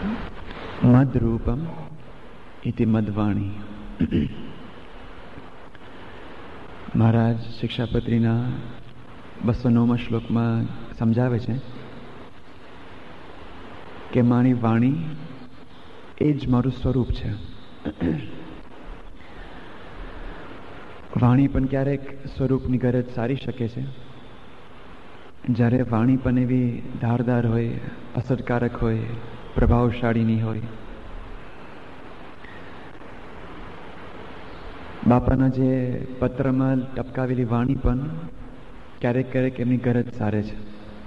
મદરૂપમ ઇતિ મદવાણી. મહારાજ શિક્ષાપત્રીના 209 શ્લોકમાં સમજાવે છે કે મારી વાણી એ જ મારું સ્વરૂપ છે. વાણી પણ ક્યારેક સ્વરૂપની ગરજ સારી શકે છે, જ્યારે વાણી પણ એવી ધારદાર હોય, અસરકારક હોય, પ્રભાવશાળીની હોય. બાપાના જે પત્રમાં ટપકાવેલી વાણી પણ ક્યારેક ક્યારેક એમની ગરજ સારે છે.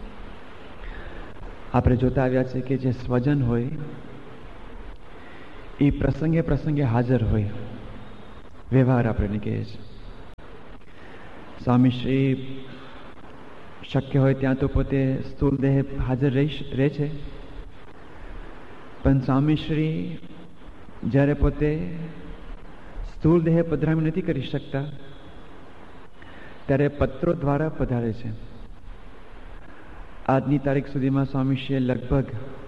આપણે જોતા આવ્યા છે કે જે સ્વજન હોય એ પ્રસંગે પ્રસંગે હાજર હોય. વ્યવહાર આપણે કહીએ છીએ. સ્વામીશ્રી શક્ય હોય ત્યાં તો પોતે સ્થૂળ દેહ હાજર રહે છે, પણ સ્વામીશ્રી જ્યારે પોતે સ્થૂળ દેહ પધરામણી નથી કરી શકતા ત્યારે પત્રો દ્વારા પધારે છે. આજની તારીખ સુધીમાં સ્વામીશ્રીએ લગભગ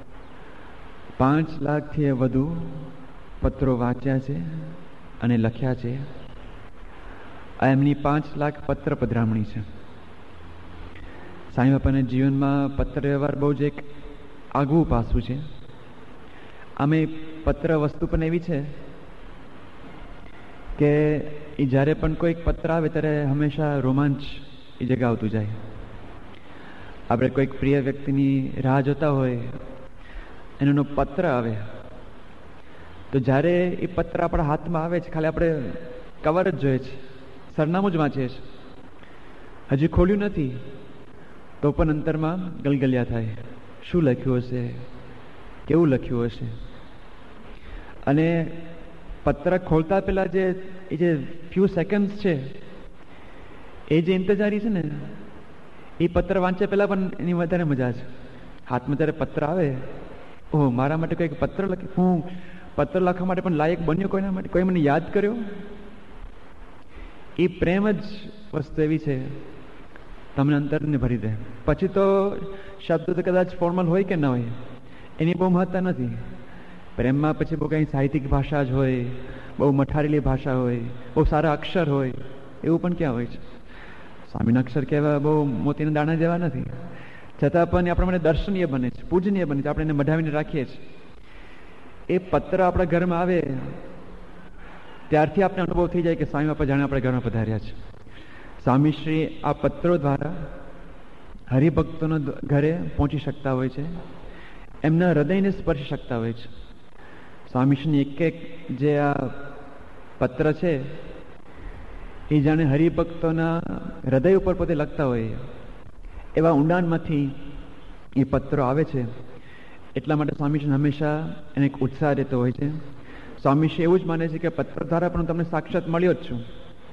5 લાખથી વધુ પત્રો વાંચ્યા છે અને લખ્યા છે. આ એમની 5 લાખ પત્ર પધરામણી છે. સાંઈ બાપાના જીવનમાં પત્ર વ્યવહાર બહુ જ એક આગવું પાસું છે. આમે પત્ર વસ્તુ પણ એવી છે કે એ જ્યારે પણ કોઈક પત્ર આવે ત્યારે હંમેશા રોમાંચ એ જગાવતું જાય. આપણે કોઈક પ્રિય વ્યક્તિની રાહ જોતા હોય, એનો પત્ર આવે તો જ્યારે એ પત્ર આપણા હાથમાં આવે છે, ખાલી આપણે કવર જ જોઈએ છે, સરનામું જ વાંચીએ છીએ, હજી ખોલ્યું નથી તો પણ અંતરમાં ગલગલિયા થાય. શું લખ્યું હશે, કેવું લખ્યું હશે. અને પત્ર ખોલતા પહેલા જે ફ્યુ સેકન્ડ્સ છે, એ જે ઇંતજારી છે ને, એ પત્ર વાંચ્યા પહેલા પણ એની વધારે મજા છે. હાથમાં જ્યારે પત્ર આવે, ઓહ મારા માટે કંઈક પત્ર લખી, હું પત્ર લખવા માટે પણ લાયક બન્યો કોઈના માટે, કોઈ મને યાદ કર્યો. એ પ્રેમ જ વસ્તુ એવી છે તમને અંતરને ભરી દે. પછી તો શબ્દ તો કદાચ ફોર્મલ હોય કે ના હોય, એની બહુ મહત્તા નથી. પ્રેમમાં પછી બહુ કંઈ સાહિત્યિક ભાષા જ હોય, બહુ મઠારેલી ભાષા હોય, બહુ સારા અક્ષર હોય, એવું પણ ક્યાં હોય છે. સ્વામીના અક્ષર કહેવા બહુ મોતીના દાણા જેવા નથી, છતાં પણ એ આપણા માટે દર્શનીય બને છે, પૂજનીય બને છે. આપણે એને મઢાવીને રાખીએ છીએ. એ પત્ર આપણા ઘરમાં આવે ત્યારથી આપણે અનુભવ થઈ જાય કે સ્વામી બાપા જાણે આપણા ઘરમાં પધાર્યા છે. સ્વામીશ્રી આ પત્રો દ્વારા હરિભક્તોના ઘરે પહોંચી શકતા હોય છે, એમના હૃદયને સ્પર્શી શકતા હોય છે. સ્વામીશ્રીની એક જે આ પત્ર છે એ જાણે હરિભક્તોના હૃદય ઉપર પોતે લખતા હોય એવા ઊંડાણમાંથી એ પત્રો આવે છે. એટલા માટે સ્વામીશ્રી હંમેશા એને એક ઉત્સાહ રહેતો હોય છે. સ્વામીશ્રી એવું જ માને છે કે પત્ર દ્વારા પણ તમને સાક્ષાત મળ્યો જ છું.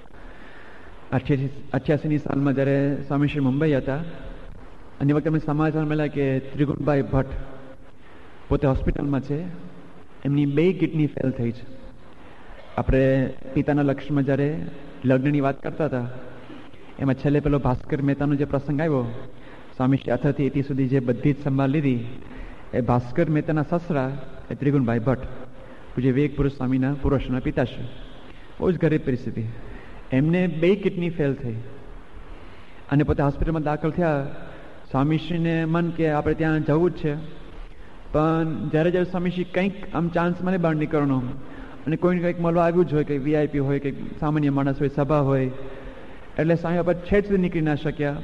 88ની સાલમાં જ્યારે સ્વામીશ્રી મુંબઈ હતા અને એ વખતે અમને સમાચાર મળ્યા કે ત્રિગુણભાઈ ભટ્ટ પોતે હોસ્પિટલમાં છે, એમની 2 કિડની ફેલ થઈ છે. આપણે પિતાના લક્ષ્યમાં જ્યારે લગ્નની વાત કરતા હતા એમાં છેલ્લે પેલો ભાસ્કર મહેતાનો જે પ્રસંગ આવ્યો, સ્વામીશ્રી અથથી એથી સુધી જે બધી જ સંભાળ લીધી એ ભાસ્કર મહેતાના સસરા એ ત્રિગુણભાઈ ભટ્ટ, પૂજ્ય વિવેક પુરુષ સ્વામીના પુરુષના પિતાશ્રી. બહુ જ ગરીબ પરિસ્થિતિ. એમને 2 કિડની ફેલ થઈ અને પોતે હોસ્પિટલમાં દાખલ થયા. સ્વામીશ્રીને મન કે આપણે ત્યાં જવું જ છે, પણ જ્યારે સ્વામીશ્રી કંઈક આમ ચાન્સ મને બહાર નીકળવાનો અને કોઈને કંઈક મળવા આવ્યું જ હોય, કંઈક VIP હોય, કંઈક સામાન્ય માણસ હોય, સભા હોય, એટલે સ્વામી બાપા છેડ સુધી નીકળી ના શક્યા.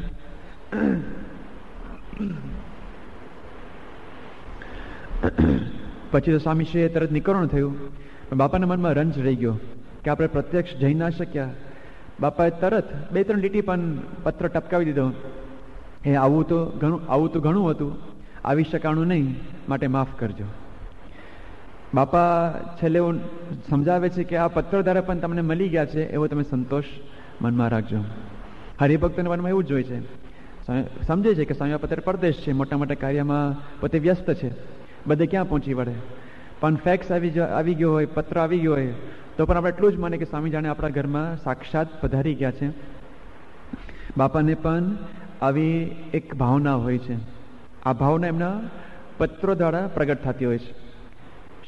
પછી તો સ્વામીશ્રીએ તરત નીકળવાનું થયું, પણ બાપાના મનમાં રંજ રહી ગયો કે આપણે પ્રત્યક્ષ જઈ ના શક્યા. બાપાએ તરત 2-3 લીટી પણ પત્ર ટપકાવી દીધો, એ આવું તો ઘણું હતું, આવી શકાણું નહીં, માટે માફ કરજો. બાપા છેલ્લે એવું સમજાવે છે કે આ પત્ર દ્વારા પણ તમને મળી ગયા છે, એવો તમે સંતોષ મનમાં રાખજો. હરિભક્તોના મનમાં એવું જ હોય છે, સમજે છે કે સ્વામી બાપા અત્યારે પરદેશ છે, મોટા મોટા કાર્યમાં પોતે વ્યસ્ત છે, બધે ક્યાં પહોંચી વળે, પણ ફેક્સ આવી ગયો હોય, પત્ર આવી ગયો હોય તો પણ આપણે એટલું જ માને કે સ્વામી જાણે આપણા ઘરમાં સાક્ષાત પધારી ગયા છે. બાપાને પણ આવી એક ભાવના હોય છે. આ ભાવના એમના પત્રો દ્વારા પ્રગટ થતી હોય છે.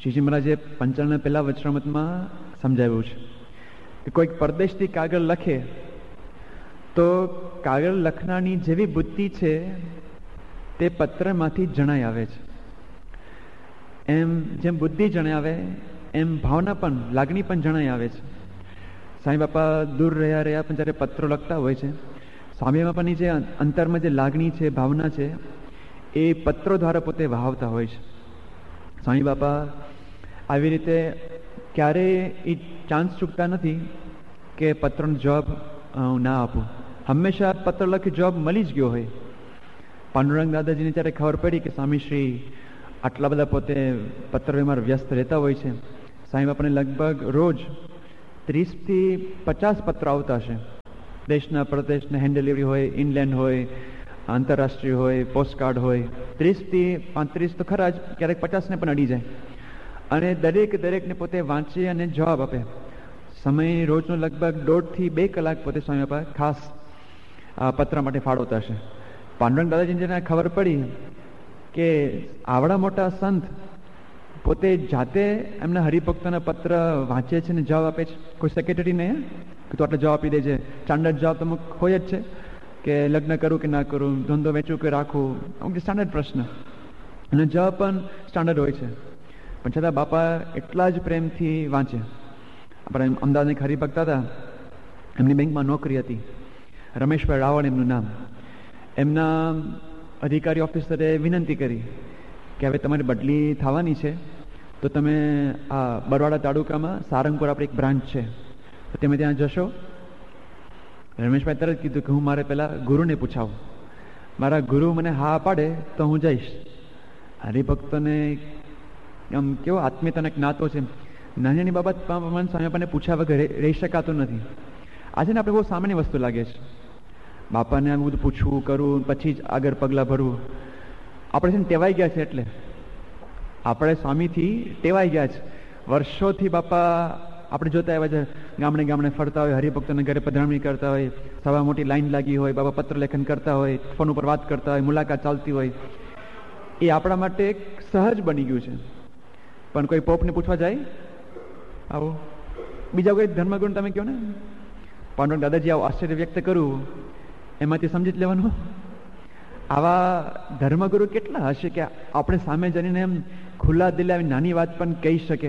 શ્રીજી મહારાજે પંચાળના પહેલા વચનામૃતમાં સમજાવ્યું છે કે કોઈક પરદેશથી કાગળ લખે તો કાગળ લખનારની જેવી બુદ્ધિ છે તે પત્રમાંથી જણાઈ આવે છે. એમ જેમ બુદ્ધિ જણાઈ આવે એમ ભાવના પણ, લાગણી પણ જણાઈ આવે છે. સાંઈ બાપા દૂર રહ્યા પણ જ્યારે પત્રો લખતા હોય છે, સ્વામી બાપાની જે અંતરમાં જે લાગણી છે, ભાવના છે, એ પત્રો દ્વારા પોતે વહાવતા હોય છે. સ્વામી બાપા આવી રીતે ક્યારેય એ ચાન્સ ચૂકતા નથી કે પત્રનો જવાબ હું ના આપું. હંમેશા પત્ર લખી જવાબ મળી જ ગયો હોય. પાંડુરંગ દાદાજીને જ્યારે ખબર પડી કે સ્વામીશ્રી આટલા બધા પોતે પત્ર વ્યવહાર વ્યસ્ત રહેતા હોય છે, સાંઈ બાપાને લગભગ રોજ 30 થી 50 પત્ર આવતા હશે. દેશના પ્રદેશના હેન્ડ ડિલિવરી હોય, ઇનલેન્ડ હોય, આંતરરાષ્ટ્રીય હોય, પોસ્ટકાર્ડ હોય. 30 થી 35 તો ખરા જ, ક્યારેક 50ને પણ અડી જાય. અને દરેકને પોતે વાંચે અને જવાબ આપે. સમય રોજનો લગભગ 1.5 થી 2 કલાક પોતે સ્વામી બાપા ખાસ પત્ર માટે ફાળવતા હશે. પાંડુરંગ દાદાજીને જેને ખબર પડી કે આવડા મોટા સંત પોતે જાતે એમના હરિભક્તોના પત્ર વાંચે છે ને જવાબ આપે છે, કોઈ સેક્રેટરી નહીં કે તું આટલો જવાબ આપી દેજે. સ્ટાન્ડર્ડ જવાબ તો અમુક હોય જ છે કે લગ્ન કરું કે ના કરું, ધંધો વેચું કે રાખવું, અમુક સ્ટાન્ડર્ડ પ્રશ્ન, અને જવાબ પણ સ્ટાન્ડર્ડ હોય છે. પણ છતાં બાપા એટલા જ પ્રેમથી વાંચે. આપણે અમદાવાદના એક હરિભક્ત હતા, એમની બેંકમાં નોકરી હતી, રમેશભાઈ રાવળ એમનું નામ. એમના અધિકારી ઓફિસરે વિનંતી કરી કે હવે તમારી બદલી થવાની છે તો તમે આ બરવાડા તાલુકામાં સારંગપુર આપણી એક બ્રાન્ચ છે તો તમે ત્યાં જશો. રમેશભાઈ તરત કીધું કે હું મારે પહેલાં ગુરુને પૂછાવું, મારા ગુરુ મને હા પાડે તો હું જઈશ. હરિભક્તોને આમ કેવો આત્મીયતાનો એક નાતો છે, નાની નાની બાબત સ્વામી બાપાને પૂછ્યા વગર રહી શકાતું નથી. આજે ને આપણે બહુ સામાન્ય વસ્તુ લાગે છે, બાપાને આમ બધું પૂછવું કરવું પછી જ આગળ પગલાં ભરવું. આપણે છે ને ટેવાઈ ગયા છે, એટલે આપણે સ્વામીથી ટેવાઈ ગયા છે. વર્ષોથી બાપા આપણે જોતા આવ્યા છે, ગામડે ગામડે ફરતા હોય, હરિભક્તોને ઘરે પધરામણી કરતા હોય, સવા મોટી લાઈન લાગી હોય, બાપા પત્ર લેખન કરતા હોય, ફોન ઉપર વાત કરતા હોય, મુલાકાત ચાલતી હોય. એ આપણા માટે એક સહજ બની ગયું છે. પણ કોઈ પોપને પૂછવા જાય આવો, બીજા કોઈ ધર્મગુણ તમે કહો ને, પાંડુરંગ દાદાજી આવું આશ્ચર્ય વ્યક્ત કરું એમાંથી સમજી જ લેવાનું. આવા ધર્મગુરુ કેટલા હશે કે આપણે સામે જઈને એમ ખુલ્લા દિલે આવી નાની વાત પણ કહી શકે.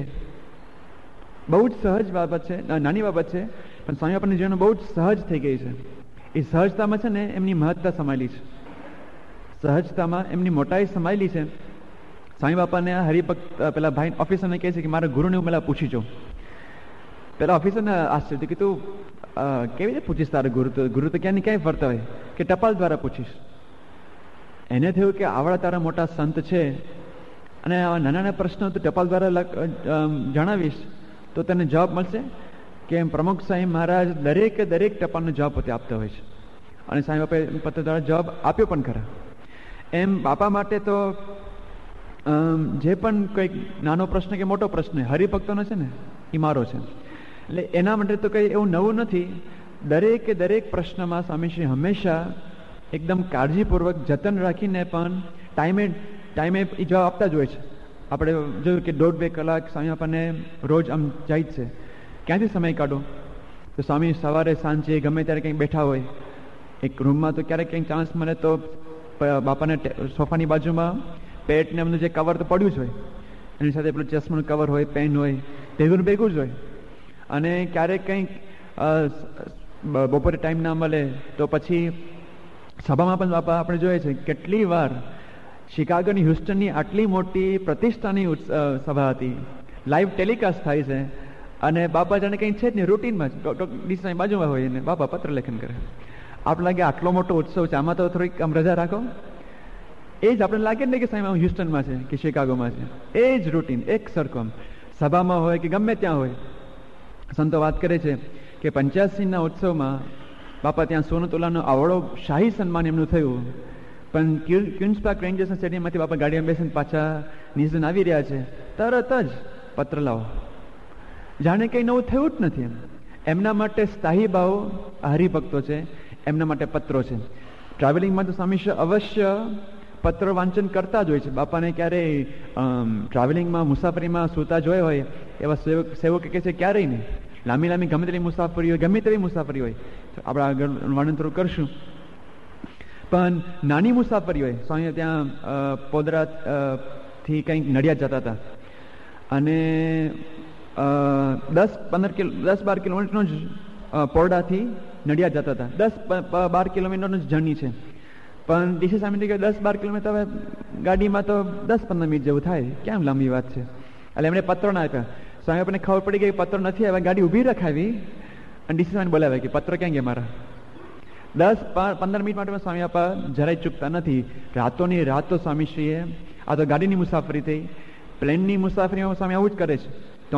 બહુ જ સહજ બાબત છે, નાની બાબત છે, પણ સ્વામી બાપાની જીવન બહુ જ સહજ થઈ ગઈ છે. એ સહજતામાં છે ને એમની મહત્તા સમાયેલી છે, સહજતામાં એમની મોટાઈ સમાયેલી છે. સ્વામી બાપાને હરિભક્ત પેલા ભાઈ ઓફિસરને કહે છે કે મારા ગુરુને હું પેલા પૂછી જાઉં. પેલા ઓફિસરને આશ્ચર્ય કે તું કેવી રીતે પૂછીશ, તારા ગુરુ તો ક્યાંય ક્યાંય ફરતા હોય કે ટપાલ દ્વારા પૂછીશ. એને થયું કે આવડા તારા મોટા સંત છે અને આવા નાના નાના પ્રશ્નો તું ટપાલ દ્વારા જણાવીશ તો તને જવાબ મળશે કે એમ પ્રમુખ સાહેબ મહારાજ દરેક ટપાલનો જવાબ પોતે આપતા હોય છે. અને સાહેબ બાપાએ પત્ર દ્વારા જવાબ આપ્યો પણ ખરા. એમ બાપા માટે તો જે પણ કંઈક નાનો પ્રશ્ન કે મોટો પ્રશ્ન હરિભક્તોનો છે ને એ મારો છે, એટલે એના માટે તો કંઈ એવું નવું નથી. દરેક પ્રશ્નમાં સ્વામીશ્રી હંમેશા એકદમ કાળજીપૂર્વક જતન રાખીને પણ ટાઈમે એ જવાબ આપતા જ હોય છે. આપણે જોયું કે 1.5-2 કલાક સ્વામી આપણને રોજ આમ જાય જ છે. ક્યાંથી સમય કાઢો? તો સ્વામી સવારે સાંજે ગમે ત્યારે કંઈક બેઠા હોય એક રૂમમાં, તો ક્યારેક કંઈક ચાન્સ મળે તો બાપાને સોફાની બાજુમાં પેટને એમનું જે કવર તો પડ્યું જ હોય, એની સાથે પેલું ચશ્માનું કવર હોય, પેન હોય, ભેગું જ હોય. અને ક્યારેક કંઈક બપોરે ટાઈમ ના મળે તો પછી સભામાં પણ બાપા આપણે જોઈએ છે કેટલી વાર શિકાગોની હ્યુસ્ટનની આટલી મોટી પ્રતિષ્ઠાની સભા હતી, લાઈવ ટેલિકાસ્ટ થાય છે અને બાપા જાણે કંઈ છે જ નહીં, રૂટીનમાં જ ડૉક્ટર ડીસાની બાજુમાં હોય ને બાપા પત્ર લેખન કરે. આપણે લાગે આટલો મોટો ઉત્સવ છે, આમાં તો થોડીક આમ રજા રાખો. એ જ આપણે લાગે ને કે સાહેબ હ્યુસ્ટનમાં છે કે શિકાગોમાં છે, એ જ રૂટીન એક સરખો સભામાં હોય કે ગમે ત્યાં હોય. સંતો વાત કરે છે કે 85ના ઉત્સવમાં બાપા ત્યાં સોનું તોલાનો આવડો શાહી સન્માન એમનું થયું, પણ ક્વીન્સ પાર્ક રેન્જર્સના સ્ટેડિયમમાંથી બાપા ગાડીમાં બેસીને પાછા ન્યૂઝીલેન્ડ આવી રહ્યા છે, તરત જ પત્ર લાવો, જાણે કંઈ નવું થયું જ નથી. એમના માટે સ્થાયી ભાવ હરિભક્તો છે, એમના માટે પત્રો છે. ટ્રાવેલિંગમાં તો સ્વામી અવશ્ય પત્ર વાંચન કરતા જ હોય છે. બાપાને ક્યારેય ટ્રાવેલિંગમાં મુસાફરીમાં સૂતા જોયા હોય એવા સેવક કહે છે ક્યારેય નહીં. લાંબી લાંબી ગમે તેવી મુસાફરી હોય, ગમે તેવી મુસાફરી હોય, આપણે આગળ વર્ણન થોડું કરશું, પણ નાની મુસાફરી હોય. સ્વામી ત્યાં પોદરા થી કંઈક નડિયાદ જતા હતા અને 10-12 કિલોમીટરનો જ પોરડાથી નડિયાદ જતા હતા. 10-12 કિલોમીટરનો જ જર્ની છે, પણ ડીસી સામેથી કે 10-12 કિલોમીટર હવે ગાડીમાં તો 10-15 મિનિટ જેવું થાય, કેમ લાંબી વાત છે. એટલે એમણે પત્રો ના આપ્યા. સ્વામી આપણને ખબર પડી ગઈ પત્ર નથી આવ્યા, ગાડી ઊભી રખાવી અને ડીસી સામે બોલાવ્યા કે પત્ર ક્યાં ગયા મારા. 10-15 મિનિટ માટે સ્વામી આપા જરાય ચૂકતા નથી. રાતોની રાતો સ્વામીશ્રીએ, આ તો ગાડીની મુસાફરી થઈ, પ્લેનની મુસાફરીમાં સ્વામી આવું જ કરે છે.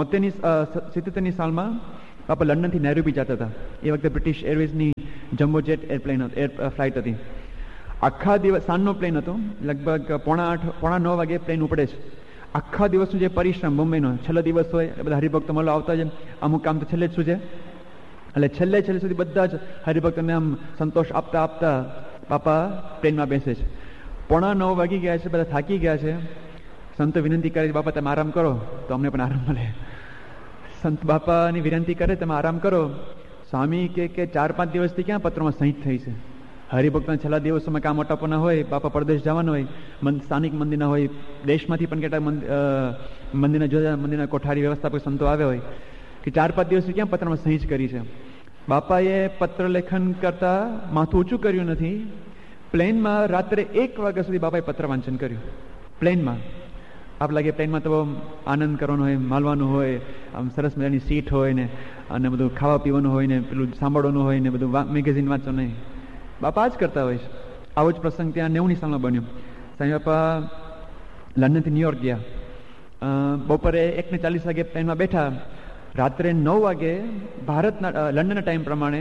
77ની સાલમાં બાપા લંડનથી નૈરોબી જતા હતા. એ વખતે બ્રિટિશ એરવેઝની જમ્બો જેટ ફ્લાઇટ હતી. આખા દિવસ, સાંજનો પ્લેન હતો, લગભગ 8:30-9 વાગે પ્લેન ઉપડે છે. આખા દિવસનો જે પરિશ્રમ, મુંબઈનો છેલ્લો દિવસ હોય, બધા હરિભક્તો મળવા આવતા છે, અમુક કામ તો છેલ્લે જ શું છે, એટલે છેલ્લે સુધી બધા જ હરિભક્તોને આમ સંતોષ આપતા આપતા બાપા પ્લેનમાં બેસે છે. 8:30 વાગી ગયા છે, બધા થાકી ગયા છે. સંતો વિનંતી કરે છે, બાપા તમે આરામ કરો તો અમને પણ આરામ મળે. સંત બાપાની વિનંતી કરે તમે આરામ કરો. સ્વામી કે 4-5 દિવસથી ક્યાં પત્રોમાં સહી થઈ છે. હરિભક્તોના છેલ્લા દિવસોમાં કામ અટાપોના હોય, બાપા પરદેશ જવાના હોય, સ્થાનિક મંદિરના હોય, દેશમાંથી પણ કેટલાક મંદિરના જુદા મંદિરના કોઠારી વ્યવસ્થાપક સંતો આવ્યા હોય, કે 4-5 દિવસથી ક્યાં પત્રમાં સહી જ કરી છે. બાપાએ પત્ર લેખન કરતા માથું ઊંચું કર્યું નથી. પ્લેનમાં રાત્રે 1 વાગ્યા સુધી બાપાએ પત્ર વાંચન કર્યું. પ્લેનમાં આપ લાગે પ્લેનમાં તો આનંદ કરવાનો હોય, માલવાનું હોય, આમ સરસ મજાની સીટ હોય ને, અને બધું ખાવા પીવાનું હોય ને, પેલું સાંભળવાનું હોય ને, બધું મેગેઝિન વાંચવાનું નહીં. બાપા જ કરતા હોય છે. આવો જ પ્રસંગ ત્યાં 90ની સાલમાં બન્યો. સ્વામી બાપા લંડનથી ન્યુયોર્ક ગયા. બપોરે 1:40 વાગે પ્લેનમાં બેઠા. રાત્રે 9 વાગે ભારતના લંડનના ટાઈમ પ્રમાણે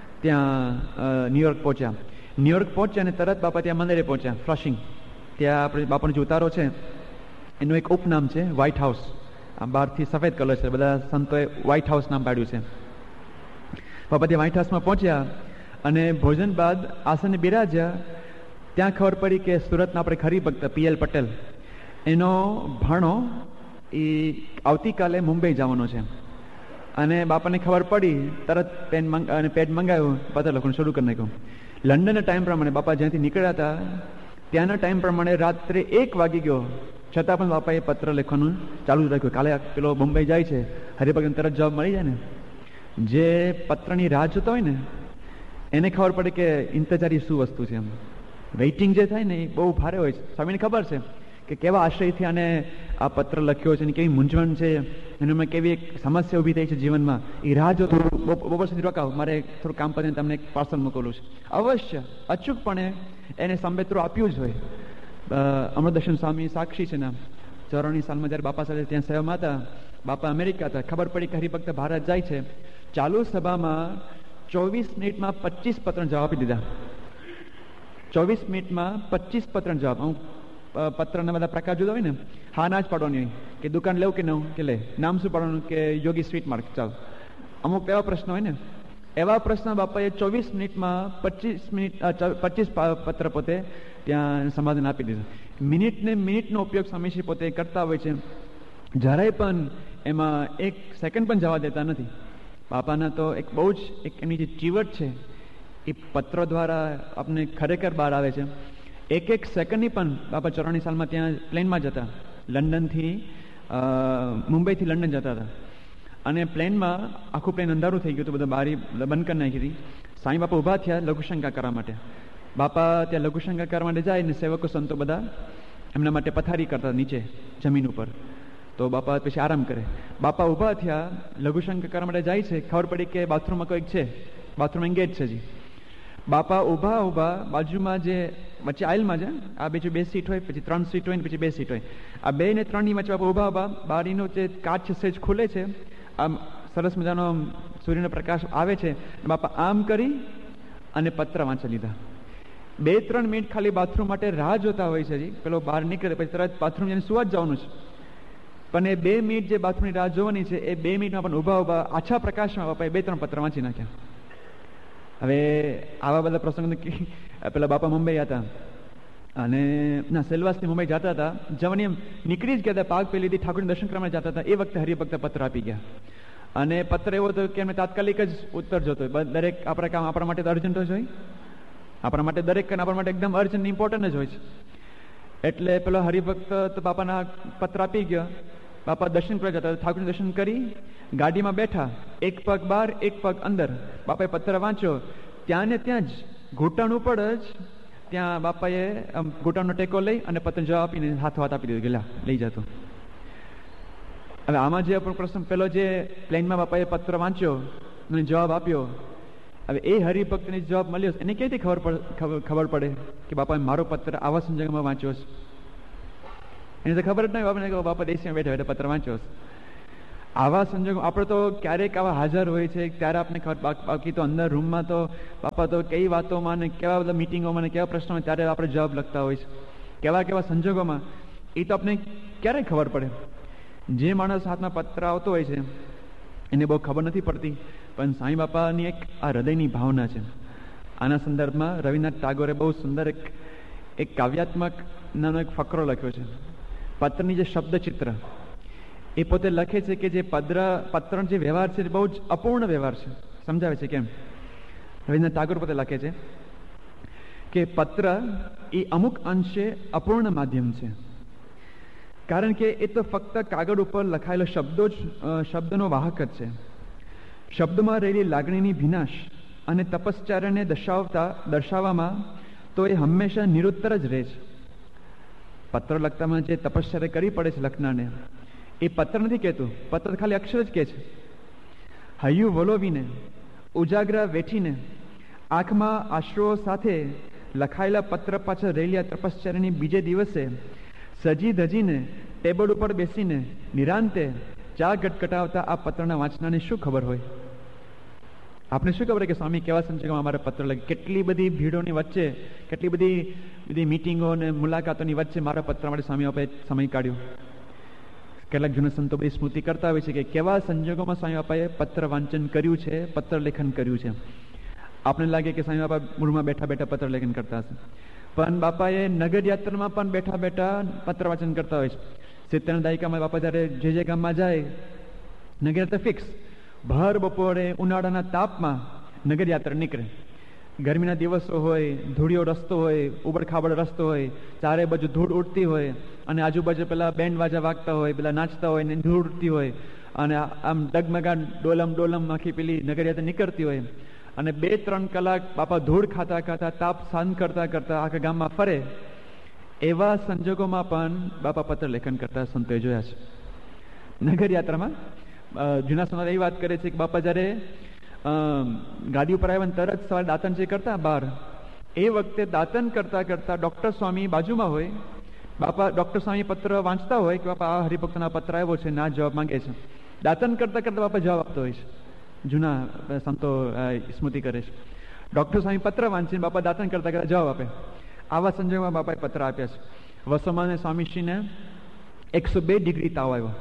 ત્યાં ન્યુયોર્ક પહોંચ્યા. ન્યુયોર્ક પહોંચ્યા અને તરત બાપા ત્યાં મંદિરે પહોંચ્યા, ફ્લશિંગ. ત્યાં આપણે બાપાનો જે ઉતારો છે એનું એક ઉપનામ છે વ્હાઇટ હાઉસ. આ બહારથી સફેદ કલર છે, બધા સંતોએ વ્હાઇટ હાઉસ નામ પાડ્યું છે. બાપા ત્યાં વ્હાઇટ હાઉસમાં પહોંચ્યા અને ભોજન બાદ આસને બિરાજ્યા. ત્યાં ખબર પડી કે સુરતના આપણે હરિભક્ત PL પટેલ, એનો ભાણો એ આવતીકાલે મુંબઈ જવાનો છે. અને બાપાને ખબર પડી, તરત પેન મંગાવ્યું, પત્ર લખવાનું શરૂ કરી નાખ્યું. લંડનના ટાઈમ પ્રમાણે બાપા જ્યાંથી નીકળ્યા હતા ત્યાંના ટાઈમ પ્રમાણે રાત્રે 1 વાગી ગયો, છતાં પણ બાપાએ પત્ર લખવાનું ચાલુ જ રાખ્યું. કાલે પેલો મુંબઈ જાય છે, હરિભક્તને તરત જવાબ મળી જાય ને. જે પત્રની રાહ જોતા હોય ને એને ખબર પડે કે ઇંતજારી શું વસ્તુ છે. એમ વેઇટિંગ જે થાય ને એ બહુ ભારે હોય છે. સ્વામીને ખબર છે કે કેવા આશ્રયથી આને આ પત્ર લખ્યો છે, કેવી મૂંઝવણ છે, એનામાં કેવી એક સમસ્યા ઊભી થઈ છે જીવનમાં. એ રાહ જો બપોર સુધી રોકાવ, મારે થોડું કામ કરીને તમને એક પાર્સલ મોકલું છે. અવશ્ય અચૂકપણે એને સંબેતરું આપ્યું જ હોય. અમરદર્શન સ્વામી સાક્ષી છે ને. 94ની સાલમાં જ્યારે બાપા સાથે ત્યાં સેવામાં હતા, બાપા અમેરિકા હતા, ખબર પડી કે હરિભક્ત ભારત જાય છે. ચાલુ સભામાં 24 મિનિટમાં 25 પત્ર જવાબ આપી દીધા. 24 મિનિટમાં 25 પત્ર જવાબ. અમુક પત્રના બધા પ્રકાર જુદા હોય ને, હા ના જ પાડવાની હોય કે દુકાન લેવું કે ન કે લે, નામ શું પાડવાનું કે યોગી સ્વીટ માર્ક, ચાલ. અમુક એવા પ્રશ્ન હોય ને, એવા પ્રશ્ન બાપાએ 24 મિનિટમાં 25 પત્ર પોતે ત્યાં સમાધાન આપી દીધું. મિનિટને મિનિટનો ઉપયોગ સ્વામીશ્રી પોતે કરતા હોય છે. જરાય પણ એમાં 1 સેકન્ડ પણ જવા દેતા નથી. બાપાના તો એક બહુ જ એક એમની જે ચીવટ છે એ પત્રો દ્વારા આપણને ખરેખર બહાર આવે છે. 1 સેકન્ડની પણ બાપા 94ની સાલમાં ત્યાં પ્લેનમાં જતા, લંડનથી મુંબઈથી લંડન જતા હતા. અને પ્લેનમાં આખું પ્લેન અંધારું થઈ ગયું હતું, બધું બારી બંધ કરી નાખી હતી. સાંઈ બાપા ઊભા થયા લઘુશંકા કરવા માટે. બાપા ત્યાં લઘુશંકા કરવા માટે જાય ને સેવકો સંતો બધા એમના માટે પથારી કરતા નીચે જમીન ઉપર. તો બાપા પછી આરામ કરે. બાપા ઊભા થયા, લઘુશંકા કરવા માટે જાય છે. ખબર પડી કે બાથરૂમમાં કોઈક છે, બાથરૂમ એંગેજ છે જી. બાપા ઊભા બાજુમાં જે વચ્ચે આયલમાં છે, આ બીજું 2 સીટ હોય, પછી 3 સીટ હોય ને પછી 2 સીટ હોય. આ 2 ને 3 ની વચ્ચે બાપા ઊભા બારીનો જે કાચ છે સેજ ખુલે છે, આમ સરસ મજાનો સૂર્યનો પ્રકાશ આવે છે. બાપા આમ કરી અને પત્ર વાંચી લીધા. 2-3 મિનિટ ખાલી બાથરૂમ માટે રાહ જોતા હોય છે જી. પેલો બહાર નીકળે પછી તરત બાથરૂમ જઈને સુવા જ જવાનું છે. પણ એ 2 મિનિટ જે બાથરૂમની રાહ જોવાની છે એ 2 મિનિટમાં પણ ઊભા આછા પ્રકાશમાં બાપાએ 2-3 પત્ર વાંચી નાખ્યા. હવે આવા બધા પ્રસંગો પેલા બાપા મુંબઈ હતા, અને ના સેલવાસથી મુંબઈ જતા હતા, જવાની એમ નીકળી જ ગયા હતા, પાક પેલી ઠાકોરના દર્શન કરવા જતા હતા, એ વખતે હરિભક્ત પત્ર આપી ગયા. અને પત્ર એવો હતો કે એમને તાત્કાલિક જ ઉત્તર જોતો હોય. દરેક આપણા કામ આપણા માટે તો અર્જન્ટ જ હોય, આપણા માટે દરેક કામ આપણા માટે એકદમ અર્જન્ટ ઇમ્પોર્ટન્ટ જ હોય છે. એટલે પેલો હરિભક્ત તો બાપાના પત્ર આપી ગયો. બાપા દર્શન કરવા જતા, ઠાકોરનું દર્શન કરી ગાડીમાં બેઠા, એક પગ બહાર એક પગ અંદર. બાપાએ પત્ર વાંચ્યો, ત્યાં ને ત્યાં જ ઘૂંટણ ઉપર જ ત્યાં બાપાએ ઘૂંટણનો ટેકો લઈ અને પત્ર જવાબ આપીને હાથો હાથ આપી દીધો, ગયેલા લઈ જતો. હવે આમાં જે પ્રશ્ન પેલો જે પ્લેનમાં બાપાએ પત્ર વાંચ્યો અને જવાબ આપ્યો, હવે એ હરિભક્તને જવાબ મળ્યો, એને ક્યાંથી ખબર પડે કે બાપાએ મારો પત્ર આવા સંજોગોમાં વાંચ્યો છે? એને તો ખબર જ નહીં. બાપાને કહો બાપા દેશમાં બેઠા બેઠા પત્ર વાંચ્યો છે. આવા સંજોગો આપણે તો ક્યારેક આવા હાજર હોય છે, ત્યારે આપણે ખબર. બાકી તો અંદર રૂમમાં તો બાપા તો કઈ વાતોમાં ને કેવા બધા મિટિંગોમાં ને કેવા પ્રશ્નોમાં ત્યારે આપણે જવાબ લખતા હોય છે, કેવા કેવા સંજોગોમાં, એ તો આપણે ક્યારેય ખબર પડે. જે માણસ હાથમાં પત્ર આવતો હોય છે એને બહુ ખબર નથી પડતી, પણ સાંઈ બાપાની એક આ હૃદયની ભાવના છે. આના સંદર્ભમાં રવિન્દ્રનાથ ટાગોરે બહુ સુંદર એક કાવ્યાત્મક નાનો એક ફકરો લખ્યો છે. પત્રની જે શબ્દચિત્ર એ પોતે લખે છે કે જે પત્ર જે વ્યવહાર છે બહુ જ અપૂર્ણ વ્યવહાર છે. સમજાવે છે કેમ. રવિન્દ્રનાથ ટાગોર પોતે લખે છે કે પત્ર એ અમુક અંશે અપૂર્ણ માધ્યમ છે, કારણ કે એ તો ફક્ત કાગળ ઉપર લખાયેલો શબ્દનો વાહક જ છે. શબ્દમાં રહેલી લાગણીની ભીનાશ અને તપશ્ચર્યાને દર્શાવવામાં તો એ હંમેશા નિરુત્તર જ રહે છે. પત્ર લખતામાં જે તપશ્ચર્યા કરવી પડે છે લખનારને, એ પત્ર નથી કહેતું, પત્ર ખાલી અક્ષર જ કહે છે. હૈયું વલોવીને, ઉજાગરા વેઠીને, આંખમાં આશ્રુઓ સાથે લખાયેલા પત્ર પાછળ રહેલી તપશ્ચર્યાની બીજે દિવસે સજી ધજીને ટેબલ ઉપર બેસીને નિરાંતે ચા ગટગટાવતા આ પત્રના વાંચનાને શું ખબર હોય? આપણે શું ખબર કે સ્વામી કેવા સંજોગોમાં અમારે પત્ર લખે, કેટલી બધી ભીડોની વચ્ચે, કેટલી બધી મિટિંગો અને મુલાકાતોની વચ્ચે મારા પત્ર માટે સ્વામી બાપાએ સમય કાઢ્યો. કેટલાક જૂના સંતો બધી સ્મૃતિ કરતા હોય છે કે કેવા સંજોગોમાં સ્વામી બાપાએ પત્ર વાંચન કર્યું છે, પત્ર લેખન કર્યું છે. આપણે લાગે કે સ્વામી બાપા મૂળમાં બેઠા બેઠા પત્ર લેખન કરતા હશે, પણ બાપાએ નગર યાત્રામાં પણ બેઠા બેઠા પત્ર વાંચન કરતા હોય છે. 70ના દાયકામાં બાપા જ્યારે જે ગામમાં જાય, નગર યાત્રા ફિક્સ, ભર બપોરે ઉનાળાના તાપમાં નગર યાત્રા નીકળે. ગરમીના દિવસો હોય, ધૂળિયો રસ્તો હોય, ઉબડખાબડ રસ્તો હોય, ચારે બાજુ ધૂળ ઉડતી હોય અને આજુબાજુ પેલા બેન્ડ વાજા વાગતા હોય, પેલા નાચતા હોય ને ધૂળ ઉડતી હોય અને આમ ડગમગા ડોલમ આખી પેલી નગર યાત્રા નીકળતી હોય અને 2-3 કલાક બાપા ધૂળ ખાતા ખાતા તાપ શાંત કરતા કરતા આખા ગામમાં ફરે. એવા સંજોગોમાં પણ બાપા પત્ર લેખન કરતા સંતોએ જોયા છે. નગર યાત્રામાં જૂના સોનાર એ વાત કરે છે કે બાપા જ્યારે ગાડી ઉપર આવ્યા તરત સવારે દાંતન જે કરતા બહાર, એ વખતે દાંતન કરતા કરતા ડૉક્ટર સ્વામી બાજુમાં હોય, બાપા ડૉક્ટર સ્વામી પત્ર વાંચતા હોય કે બાપા આ હરિભક્તના પત્ર આવ્યો છે, ના જવાબ માંગે છે. દાંતન કરતા કરતા બાપા જવાબ આપતો હોય છે. જૂના સંતો સ્મૃતિ કરે છે. ડૉક્ટર સ્વામી પત્ર વાંચીને બાપા દાંતન કરતા કરતા જવાબ આપે. આવા સંજોગોમાં બાપાએ પત્ર આપ્યા છે. વસોમાને સ્વામીશ્રીને 102 ડિગ્રી તાવ આવ્યો.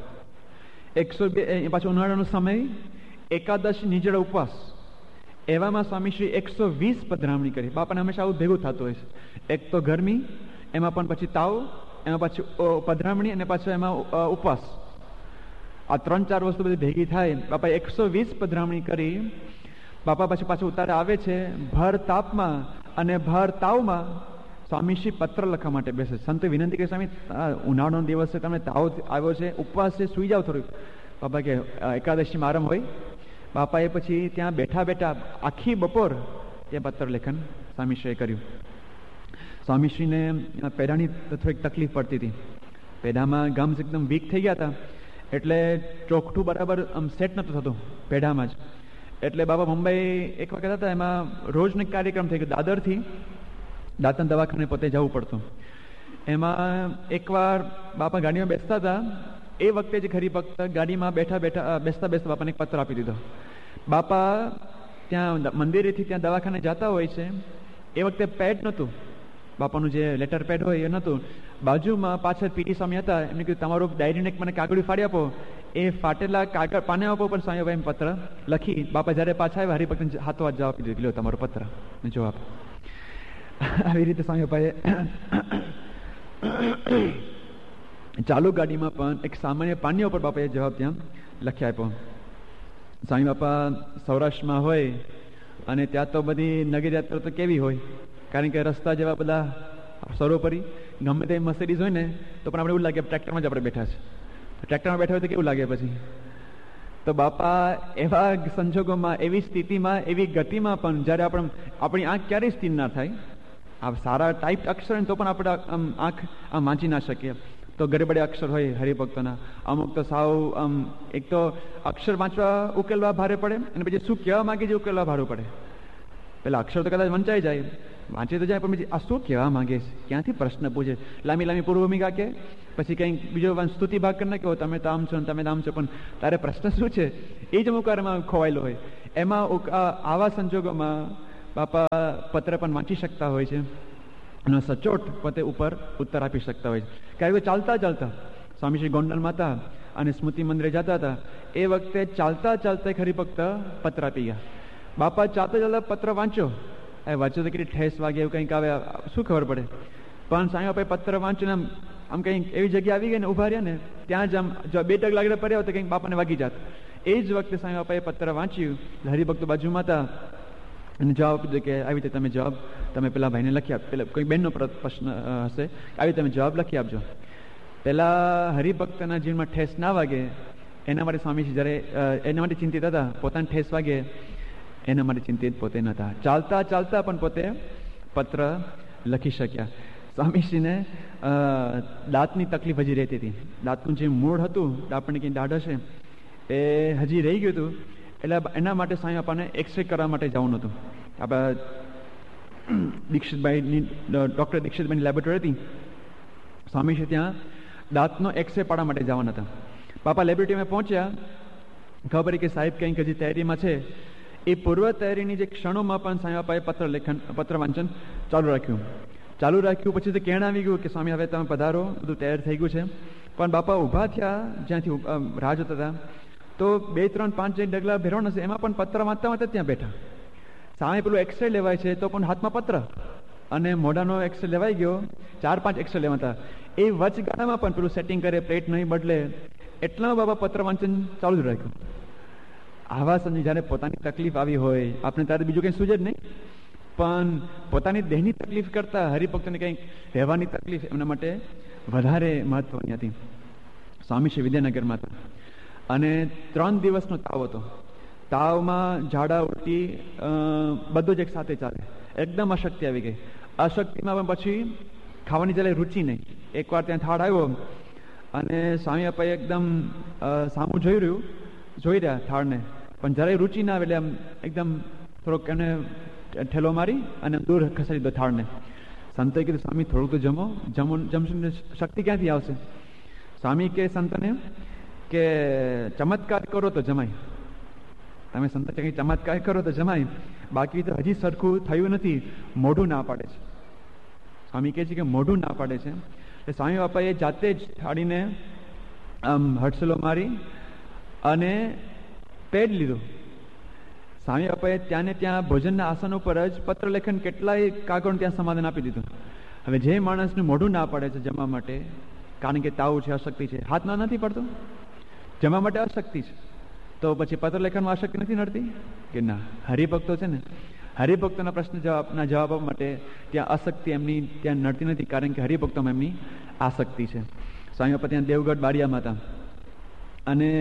102 પાછો ઉનાળાનો સમય, એકાદશી નિજળ ઉપવાસ, એવામાં સ્વામીશ્રી 120 પધરામણી કરી. બાપાને હંમેશા આવું ભેગું થતું હોય છે. એક તો ગરમી, એમાં પણ પછી તાવ, એમાં પછી પધરામણી અને પાછો એમાં ઉપવાસ. આ 3-4 વસ્તુ બધી ભેગી થાય. બાપાએ 120 પધરામણી કરી. બાપા પછી પાછું ઉતારે આવે છે ભર તાપમાં અને ભર તાવમાં સ્વામીશ્રી પત્ર લખવા માટે બેસે. સંતો વિનંતી કરે, સ્વામી ઉનાળાનો દિવસ છે, તમને તાવ આવ્યો છે, ઉપવાસ છે, સુઈ જાઓ થોડુંક. બાપા કે એકાદશીમાં આરામ હોય. બાપાએ પછી ત્યાં બેઠા બેઠા આખી બપોર એ પત્ર લેખન સ્વામીશ્રીએ કર્યું. સ્વામીશ્રીને પેડાની થોડીક તકલીફ પડતી હતી. પેડામાં ગમ્સ એકદમ વીક થઈ ગયા હતા, એટલે ચોકઠું બરાબર આમ સેટ નહોતું થતું પેડામાં જ. એટલે બાબા મુંબઈ એક વખત હતા, એમાં રોજનો કાર્યક્રમ થઈ ગયો. દાદરથી દાંતન દવાખાને પોતે જવું પડતું. એમાં એકવાર બાપા ગાડીમાં બેસતા હતા, એ વખતે જ ખરી ભક્ત ગાડીમાં બેસતા બાપાને એક પત્ર આપી દીધો. બાપા ત્યાં મંદિરેથી ત્યાં દવાખાને જતા હોય છે, એ વખતે પેડ નહોતું, બાપાનું જે લેટર પેડ હોય એ નહોતું. બાજુમાં પાછળ પીટી સ્વામી હતા, એમને કીધું તમારું ડાયરીને મને કાગળ ફાડી આપો. એ ફાટેલા કાગળ પાને આપો, પણ સ્વામીભાઈ પત્ર લખી. બાપા જ્યારે પાછા આવ્યા, હરિભક્તને હાથો હાથ જવાબ દીધો, તમારો પત્ર જવાબ. આવી રીતે સ્વામીભાઈએ ચાલુ ગાડીમાં પણ એક સામાન્ય પાણી ઉપર બાપાએ જવાબ ત્યાં લખી આપ્યો. સ્વામી બાપા સૌરાષ્ટ્રમાં હોય અને ત્યાં તો બધી નગર યાત્રા તો કેવી હોય, કારણ કે રસ્તા જેવા બધા સર્વોપરી ગમે તે મર્સિડીઝ હોય ને તો પણ આપણે એવું લાગે ટ્રેક્ટરમાં જ આપણે બેઠા છે. ટ્રેક્ટરમાં બેઠા હોય તો કેવું લાગે પછી? તો બાપા એવા સંજોગોમાં, એવી સ્થિતિમાં, એવી ગતિમાં પણ જ્યારે આપણી આંખ ક્યારેય સ્થિર ના થાય, આ સારા ટાઈપ અક્ષર તો પણ આપણે આંખ આમ વાંચી ના શકીએ. તો ગડબડે અક્ષર હોય હરિભક્તોના, અમુક તો સાવ એક તો અક્ષર વાંચવા ઉકેલવા ભારે પડે, અને પછી શું કહેવા માંગે છે ઉકેલવા ભારું પડે. પેલા અક્ષર તો કદાચ વંચાઈ જાય, વાંચી તો જાય, પણ પછી આ શું કહેવા માંગે છે, ક્યાંથી પ્રશ્ન પૂછે, લાંબી લાંબી પૂર્વભૂમિકા કે પછી કંઈક બીજો સ્તુતિ ભાગ કરી નાખ્યો, તમે તો આમ છો ને તમે આમ છો, પણ તારે પ્રશ્ન શું છે એ જ અમુક વાર એમાં ખોવાયેલો હોય. એમાં આવા સંજોગોમાં બાપા પત્ર પણ વાંચી શકતા હોય છે અને સચોટ પોતે ઉપર ઉત્તર આપી શકતા હોય છે. કારણ કે ચાલતા ચાલતા સ્વામીશ્રી ગોંડલ માતા અને સ્મૃતિ મંદિરે જતા હતા, એ વખતે ચાલતા ચાલતા એક હરિભક્ત પત્ર આપી ગયા. બાપા ચાલતા ચાલતા પત્ર વાંચ્યો, વાંચ્યો તો કેટલી ઠેસ વાગે એવું કંઈક આવે, શું ખબર પડે, પણ સ્વામી બાપાએ પત્ર વાંચ્યું ને આમ કંઈક એવી જગ્યા આવી ગઈ ને ઉભા રહ્યા ને ત્યાં જ આમ જો 2 ટક લાગડે પડ્યા તો કંઈક બાપાને વાગી જાત. એ જ વખતે સ્વામી બાપાએ પત્ર વાંચ્યું, હરિભક્તો બાજુમાં હતા અને જવાબ આપી કે આવી રીતે તમે જવાબ તમે પેલા ભાઈને લખી આપ, પેલા કોઈ બહેનનો પ્રશ્ન હશે, આવી તમે જવાબ લખી આપજો. પેલા હરિભક્તના જીવનમાં ઠેસ ના વાગે એના માટે સ્વામીજી જ્યારે એના માટે ચિંતિત હતા, પોતાને ઠેસ વાગે એના માટે ચિંતિત પોતે નહોતા. ચાલતા ચાલતા પણ પોતે પત્ર લખી શક્યા. સ્વામીજીને દાંતની તકલીફ હજી રહેતી હતી. દાંતનું જે મૂળ હતું, આપણને કંઈ દાઢ હશે એ હજી રહી ગયું હતું, એટલે એના માટે સ્વામી બાપાને એક્સરે કરવા માટે જવાનું હતું. આપણા દીક્ષિતભાઈની ડૉક્ટર દીક્ષિતભાઈની લેબોરેટરી હતી, સ્વામીજી ત્યાં દાંતનો એક્સરે પાડવા માટે જવાના હતા. બાપા લેબોરેટરીમાં પહોંચ્યા, ખબર પડી કે સાહેબ કંઈક હજી તૈયારીમાં છે. એ પૂર્વ તૈયારીની જે ક્ષણોમાં પણ સ્વામી બાપાએ પત્ર વાંચન ચાલુ રાખ્યું. પછી તો કહેણ આવી ગયું કે સ્વામી હવે તમે પધારો, બધું તૈયાર થઈ ગયું છે. પણ બાપા ઊભા થયા જ્યાંથી રાહ જોતા હતા, તો 2, 3, 5 જે ડગલા ભેરવણ હશે એમાં પણ પત્ર વાંચતા વાંચતા ત્યાં બેઠા. સામે પેલું એક્સરે લેવાય છે તો પણ હાથમાં પત્ર, અને મોઢાનો એક્સરે લેવાઈ ગયો, 4, 5 એક્સરે લેવાતા. એ વચગાળામાં પણ પેલું સેટિંગ કરે, પ્લેટ નહીં બદલે, એટલામાં બાબા પત્ર વાંચન ચાલુ જ રાખ્યું. આવા સમય જ્યારે પોતાની તકલીફ આવી હોય, આપણે ત્યારે બીજું કંઈ સૂઝે જ નહીં, પણ પોતાની દેહની તકલીફ કરતાં હરિભક્તોને કંઈક રહેવાની તકલીફ એમના માટે વધારે મહત્વની હતી. સ્વામીશ્રી વિદ્યાનગરમાં હતા અને 3 દિવસનો તાવ હતો. તાવમાં ઝાડા ઉલટી બધું જ એક સાથે ચાલે, એકદમ અશક્તિ આવી ગઈ. અશક્તિમાં પણ પછી ખાવાની ચાલે રુચિ નહીં. એકવાર ત્યાં થાળ આવ્યો અને સ્વામી બાપાએ એકદમ સામું જોઈ રહ્યા થાળને, પણ જરાય રુચિ ના આવે એટલે આમ એકદમ થોડોક એને ઠેલો મારી અને દૂર ખસેડી દો થાળને. સંતોએ કીધું સ્વામી થોડુંક તો જમશો ને શક્તિ ક્યાંથી આવશે? સ્વામી કે સંતને કે ચમત્કાર કરો તો જમાય, તમે સંત કંઈ ચમત્કાર કરો તો જમાય, બાકી તો હજી સરખું થયું નથી, મોઢું ના પાડે છે. સ્વામી કહે છે કે મોઢું ના પાડે છે. એટલે સ્વામી બાપાએ જાતે જ થાળીને આમ હડસલો મારી અને પેડ લીધું. સ્વામી બાપાએ ત્યાં ભોજનના આસન ઉપર જ પત્રલેખન કેટલાય કાગળ ત્યાં સમાધાન આપી દીધું. હવે જે માણસનું મોઢું ના પાડે છે જમવા માટે, કારણ કે તાવ છે, અશક્તિ છે, હાથ ના નથી પડતો, જમવા માટે અશક્તિ છે, તો પછી પત્રલેખનમાં અશક્તિ નથી નડતી કે ના? હરિભક્તો છે ને, હરિભક્તોના પ્રશ્ન જવાબ આપવા માટે ત્યાં અશક્તિ એમની ત્યાં નડતી નથી, કારણ કે હરિભક્તોમાં એમની આસક્તિ છે. સ્વામી બાપા ત્યાં દેવગઢ બારિયામાં હતા અને